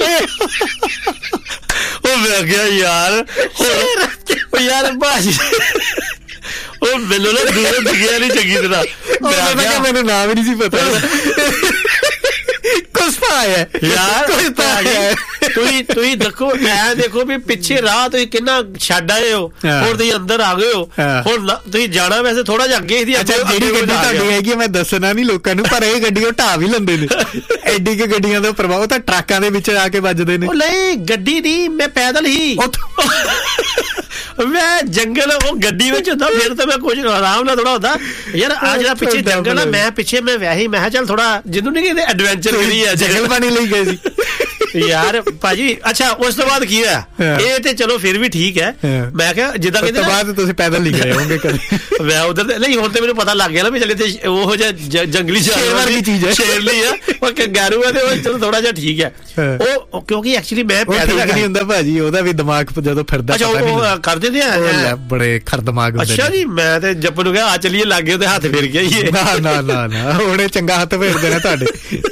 ਉਹ ਮੈਂ ਕਿਹਾ ਯਾਰ ਭਾਜੀ, ਉਹ ਮੈਨੂੰ ਨਾ ਦੂਰੋਂ ਦਿਖਿਆ ਨਹੀਂ ਚੰਗੀ ਤਰ੍ਹਾਂ, ਮੈਨੂੰ ਨਾਮ ਹੀ ਨਹੀਂ ਸੀ ਪਤਾ। ਤੁਸੀਂ ਦੇਖੋ ਵੀ ਪਿੱਛੇ ਰਾਹ ਤੁਸੀਂ ਕਿੰਨਾ ਛੱਡ ਆਏ ਹੋ, ਹੁਣ ਤੁਸੀਂ ਅੰਦਰ ਆ ਗਏ ਹੋ, ਹੁਣ ਤੁਸੀਂ ਜਾਣਾ ਵੈਸੇ ਥੋੜਾ ਜਿਹਾ ਅੱਗੇ ਸੀ। ਜਿਹੜੀ ਗੱਡੀ ਤੁਹਾਡੀ ਹੈਗੀ ਮੈਂ ਦੱਸਣਾ ਨਹੀਂ ਲੋਕਾਂ ਨੂੰ, ਪਰ ਇਹ ਗੱਡੀ ਉਹ ਢਾਹ ਵੀ ਲੈਂਦੇ ਨੇ। ਐਡੀ ਕਿ ਗੱਡੀਆਂ ਦਾ ਪ੍ਰਭਾਵ ਤਾਂ ਟਰੱਕਾਂ ਦੇ ਵਿੱਚ ਆ ਕੇ ਵੱਜਦੇ ਨੇ। ਨਹੀਂ ਗੱਡੀ ਨਹੀਂ, ਮੈਂ ਪੈਦਲ ਹੀ ਮੈਂ ਜੰਗਲ ਉਹ ਗੱਡੀ ਵਿੱਚ ਹੁੰਦਾ ਫਿਰ ਤਾਂ ਮੈਂ ਕੁਝ ਆਰਾਮ ਨਾਲ ਥੋੜਾ ਹੁੰਦਾ ਯਾਰ ਆ ਜਿਹੜਾ ਪਿੱਛੇ ਜੰਗਲ ਆ ਮੈਂ ਪਿੱਛੇ ਮੈਂ ਵੈਸੇ ਮੈਂ ਚੱਲ ਥੋੜਾ ਜਿਹਨੂੰ ਨਹੀਂ ਕਹਿੰਦੇ ਐਡਵੈਂਚਰ ਕਰੀ ਆ ਜੰਗਲ ਪਾਣੀ ਲਈ ਗਏ ਸੀ ਯਾਰ ਭਾਜੀ ਅੱਛਾ ਉਸ ਤੋਂ ਬਾਅਦ ਕੀ ਹੋਇਆ ਇਹ ਤੇ ਚਲੋ ਫਿਰ ਵੀ ਠੀਕ ਹੈ ਮੈਂ ਕਿਹਾ ਜਿੱਦਾਂ ਕਹਿੰਦੇ ਉਸ ਤੋਂ ਬਾਅਦ ਤੁਸੀਂ ਪੈਦਲ ਨਹੀਂ ਗਏ ਹੋਗੇ ਕਦੇ ਮੈਂ ਉਧਰ ਨਹੀਂ ਹੁਣ ਤੇ ਮੈਨੂੰ ਪਤਾ ਲੱਗ ਗਿਆ ਨਾ ਵੀ ਚੱਲੇ ਤੇ ਉਹ ਜਿਹਾ ਜੰਗਲੀ ਜਾਨਵਰ ਦੀ ਚੀਜ਼ ਹੈ ਸ਼ੇਰ ਲਈ ਆ ਉਹ ਕੰਗਾਰੂ ਆ ਤੇ ਉਹ ਚਲੋ ਥੋੜਾ ਜਿਹਾ ਠੀਕ ਹੈ ਉਹ ਕਿਉਂਕਿ ਐਕਚੁਅਲੀ ਮੈਂ ਪੈਦਲ ਨਹੀਂ ਹੁੰਦਾ ਭਾਜੀ ਉਹਦਾ ਵੀ ਦਿਮਾਗ ਜਦੋਂ ਫਿਰਦਾ ਅੱਛਾ ਉਹ ਕਰਦੇ ਤੇ ਆ ਬੜੇ ਖਰ ਦਿਮਾਗ ਹੁੰਦੇ ਅੱਛਾ ਜੀ ਮੈਂ ਤੇ ਜੱਪ ਨੂੰ ਕਿਹਾ ਆ ਚੱਲੀਏ ਲੱਗੇ ਉਹਦੇ ਹੱਥ ਫੇਰ ਗਿਆ ਹੀ ਨਾ ਉਹਨੇ ਚੰਗਾ ਹੱਥ ਫੇਰਦੇ ਨੇ ਤੁਹਾਡੇ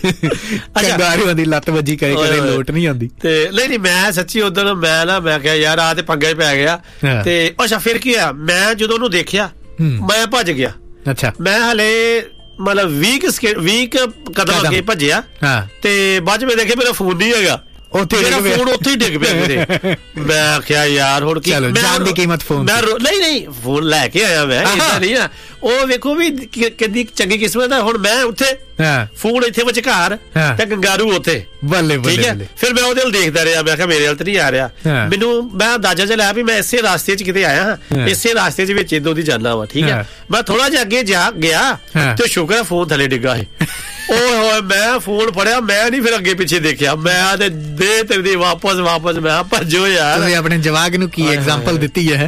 ਕੰਗਾਰੂਆਂ ਦੀ ਲੱਤ ਵੱਜੀ ਕਦੇ ਲੋਟ ਨਹੀਂ ਆਉਂਦੀ ਤੇ ਨਹੀਂ ਮੈਂ ਸੱਚੀ ਉਦੋਂ ਮੈਂ ਕਿਹਾ ਯਾਰ ਆ ਤੇ ਪੰਗਾ ਹੀ ਪੈ ਗਿਆ ਤੇ ਅੱਛਾ ਫਿਰ ਕੀ ਹੋਇਆ ਮੈਂ ਜਦੋਂ ਉਹਨੂੰ ਦੇਖਿਆ ਮੈਂ ਭੱਜ ਗਿਆ ਅੱਛਾ ਮੈਂ ਹਲੇ ਮਤਲਬ 20 ਕਦਮ ਅੱਗੇ ਭੱਜਿਆ ਤੇ ਬਾਅਦ ਵਿੱਚ ਦੇਖਿਆ ਮੇਰਾ ਫੋਨ ਨਹੀਂ ਹੈਗਾ ਮੇਰਾ ਫੋਨ ਉੱਥੇ ਹੀ ਡਿੱਗ ਪਿਆ ਮੇਰੇ ਮੈਂ ਕਿਹਾ ਯਾਰ ਹੁਣ ਕੀ ਜਾਨ ਦੀ ਕੀਮਤ ਫੋਨ ਨਹੀਂ ਫੋਨ ਲੈ ਕੇ ਆਇਆ ਮੈਂ ਏਦਾਂ ਨਹੀਂ ਆ ਉਹ ਵੇਖੋ ਵੀ ਕਿੰਨੀ ਚੰਗੀ ਕਿਸਮਤ ਹੈ ਹੁਣ ਮੈਂ ਉੱਥੇ ਫੋਨ ਇੱਥੇ ਵਿਚਕਾਰ ਤੇ ਕੰਗਾਰੂ ਉੱਥੇ ਠੀਕ ਹੈ ਫਿਰ ਮੈਂ ਉਹਦੇ ਵੱਲ ਦੇਖਦਾ ਰਿਹਾ ਮੈਂ ਕਿਹਾ ਮੇਰੇ ਵੱਲ ਤਾਂ ਨਹੀਂ ਆ ਰਿਹਾ ਮੈਨੂੰ ਮੈਂ ਅੰਦਾਜ਼ਾ ਜਿਹਾ ਲਾਇਆ ਵੀ ਮੈਂ ਇਸੇ ਰਾਸਤੇ 'ਚ ਕਿਤੇ ਆਇਆ ਹਾਂ ਇਸੇ ਰਾਸਤੇ 'ਚ ਵਿੱਚ ਇਦੋਂ ਦੀ ਜਾਣਾ ਵਾ ਠੀਕ ਹੈ ਮੈਂ ਥੋੜਾ ਜਿਹਾ ਅੱਗੇ ਜਾ ਗਿਆ ਤੇ ਸ਼ੁਕਰ ਹੈ ਫੋਨ ਥੱਲੇ ਡਿੱਗਾ ਸੀ ਓਏ ਮੈਂ ਫੋਨ ਫੜਿਆ ਮੈਂ ਨਹੀਂ ਫਿਰ ਅੱਗੇ ਪਿੱਛੇ ਦੇਖਿਆ ਮੈਂ ਤੇ ਦੇ ਤੇਰੀ ਵਾਪਸ ਮੈਂ ਭੱਜੋ ਯਾਰ ਤੁਸੀਂ ਆਪਣੇ ਜਵਾਕ ਨੂੰ ਕੀ ਐਗਜ਼ਾਮਪਲ ਦਿੱਤੀ ਹੈ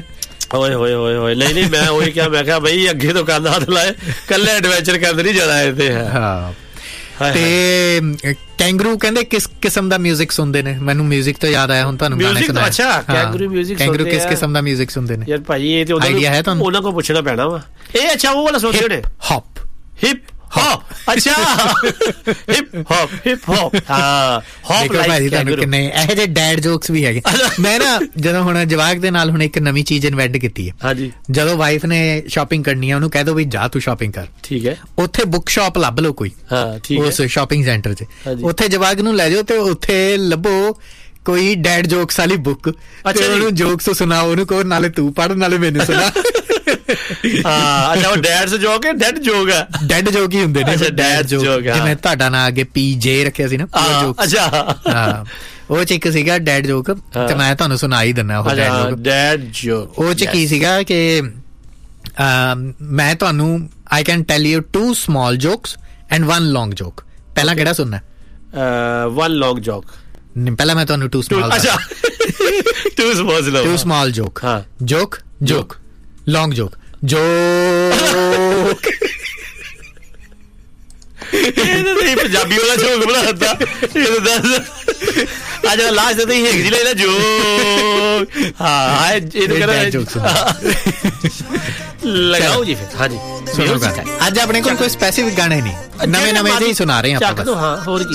ਓਏ ਨਹੀਂ ਮੈਂ ਉਹੀ ਕਿਹਾ ਮੈਂ ਕਿਹਾ ਬਈ ਅੱਗੇ ਤੋਂ ਕੰਨ ਹੱਥ ਲਾਏ ਕੱਲੇ ਐਡਵੈਂਚਰ ਕਰਦੇ ਨਹੀਂ ਜਾਣਾ ਇੱਥੇ ਹਾਂ ਤੇ ਕੈਂਗਰੂ ਕਹਿੰਦੇ ਕਿਸ ਕਿਸਮ ਦਾ 뮤직 ਸੁਣਦੇ ਨੇ ਮੈਨੂੰ 뮤직 ਤੋਂ ਯਾਦ ਆਇਆ ਹੁਣ ਤੁਹਾਨੂੰ ਗਾਣੇ ਸੁਣਾਇਆ ਅੱਛਾ ਕੈਂਗਰੂ ਕਿਸ ਕਿਸਮ ਦਾ 뮤직 ਸੁਣਦੇ ਨੇ ਯਾਰ ਭਾਈ ਇਹ ਤੇ ਉਹਨਾਂ ਕੋਲ ਪੁੱਛਣਾ ਪੈਣਾ ਵਾ ਇਹ ਅੱਛਾ ਉਹ ਵਾਲਾ ਸੁਣਦੇ ਨੇ ਹਿਪ ਹੌਪ ਅੱਛਾ ਹਿਪ ਹੌਪ ਹਾਂ ਹੌਪ ਲਾਈਕ ਤੁਹਾਨੂੰ ਕਿੰਨੇ ਇਹੋ ਜਿਹੇ ਡੈਡ ਜੋਕਸ ਵੀ ਹੈਗੇ ਮੈਂ ਨਾ ਜਦੋਂ ਹੁਣ ਜਵਾਕ ਦੇ ਨਾਲ ਹੁਣ ਇੱਕ ਨਵੀਂ ਚੀਜ਼ ਇਨਵੈਂਟ ਕੀਤੀ ਹੈ ਹਾਂਜੀ ਜਦੋਂ ਵਾਈਫ ਨੇ ਸ਼ਾਪਿੰਗ ਕਰਨੀ ਹੈ ਉਹਨੂੰ ਕਹਿ ਦੋ ਵੀ ਜਾ ਤੂੰ ਸ਼ਾਪਿੰਗ ਕਰ ਠੀਕ ਹੈ ਉੱਥੇ ਬੁੱਕ ਸ਼ਾਪ ਲੱਭ ਲਓ ਕੋਈ ਉਸ ਸ਼ਾਪਿੰਗ ਸੈਂਟਰ 'ਚ ਉੱਥੇ ਜਵਾਕ ਨੂੰ ਲੈ ਜਾਓ ਤੇ ਉੱਥੇ ਲੱਭੋ ਕੋਈ ਡੈਡ ਜੋਕਸ ਵਾਲੀ ਬੁੱਕ ਤੇ ਉਹਨੂੰ ਜੋਕਸ ਸੁਣਾਓ ਉਹਨੂੰ ਕਹੋ ਨਾਲੇ ਤੂੰ ਪੜ੍ਹ ਨਾਲੇ ਮੈਨੂੰ ਸੁਣਾ ਅੱਛਾ ਉਹ ਡੈਡਸ ਜੋਕ ਹੈ ਡੈਡ ਜੋਕ ਹੈ ਡੈਡ ਜੋਕ ਹੀ ਹੁੰਦੇ ਨੇ ਡੈਡ ਜੋਕ ਜਿਵੇਂ ਤੁਹਾਡਾ ਨਾਂ ਅੱਗੇ PJ ਰੱਖਿਆ ਸੀ ਨਾ ਅੱਛਾ ਹਾਂ ਉਹ ਚ ਇੱਕ ਸੀਗਾ ਡੈਡ ਜੋਕ ਤੇ ਮੈਂ ਤੁਹਾਨੂੰ ਸੁਣਾ ਹੀ ਦਿੰਦਾ ਉਹ ਡੈਡ ਜੋਕ ਉਹ ਚ ਕੀ ਸੀਗਾ ਕਿ ਮੈਂ ਤੁਹਾਨੂੰ I can tell you 2 small jokes and 1 long joke ਪਹਿਲਾਂ ਕਿਹੜਾ ਸੁਣਨਾ 1 long joke ਪਹਿਲਾਂ ਮੈਂ ਤੁਹਾਨੂੰ 2 small ਅੱਛਾ 2 small joke ਹਾਂ joke long joke joke ਇਹ ਤਾਂ ਪੰਜਾਬੀ ਵਾਲਾ ਜੋਕ ਬਣਾ ਦਿੱਤਾ ਇਹ ਦੱਸ ਅੱਜ ਲਾਸਟ ਤੇ ਹੀ ਹੈਗੀ ਲੈ ਲੈ ਜੋਕ ਹਾਂ ਇਹ ਤਾਂ ਕਰਾਂ ਲਗਾਓ ਜੀ ਫਿਰ ਹਾਂਜੀ ਅੱਜ ਆਪਣੇ ਕੋਲ ਕੋਈ ਸਪੈਸੀਫਿਕ ਗਾਣੇ ਨਹੀਂ ਨਵੇਂ ਜਿਹੇ ਹੀ ਸੁਣਾ ਰਹੇ ਆਪਾਂ ਹਾਂ ਹੋਰ ਕੀ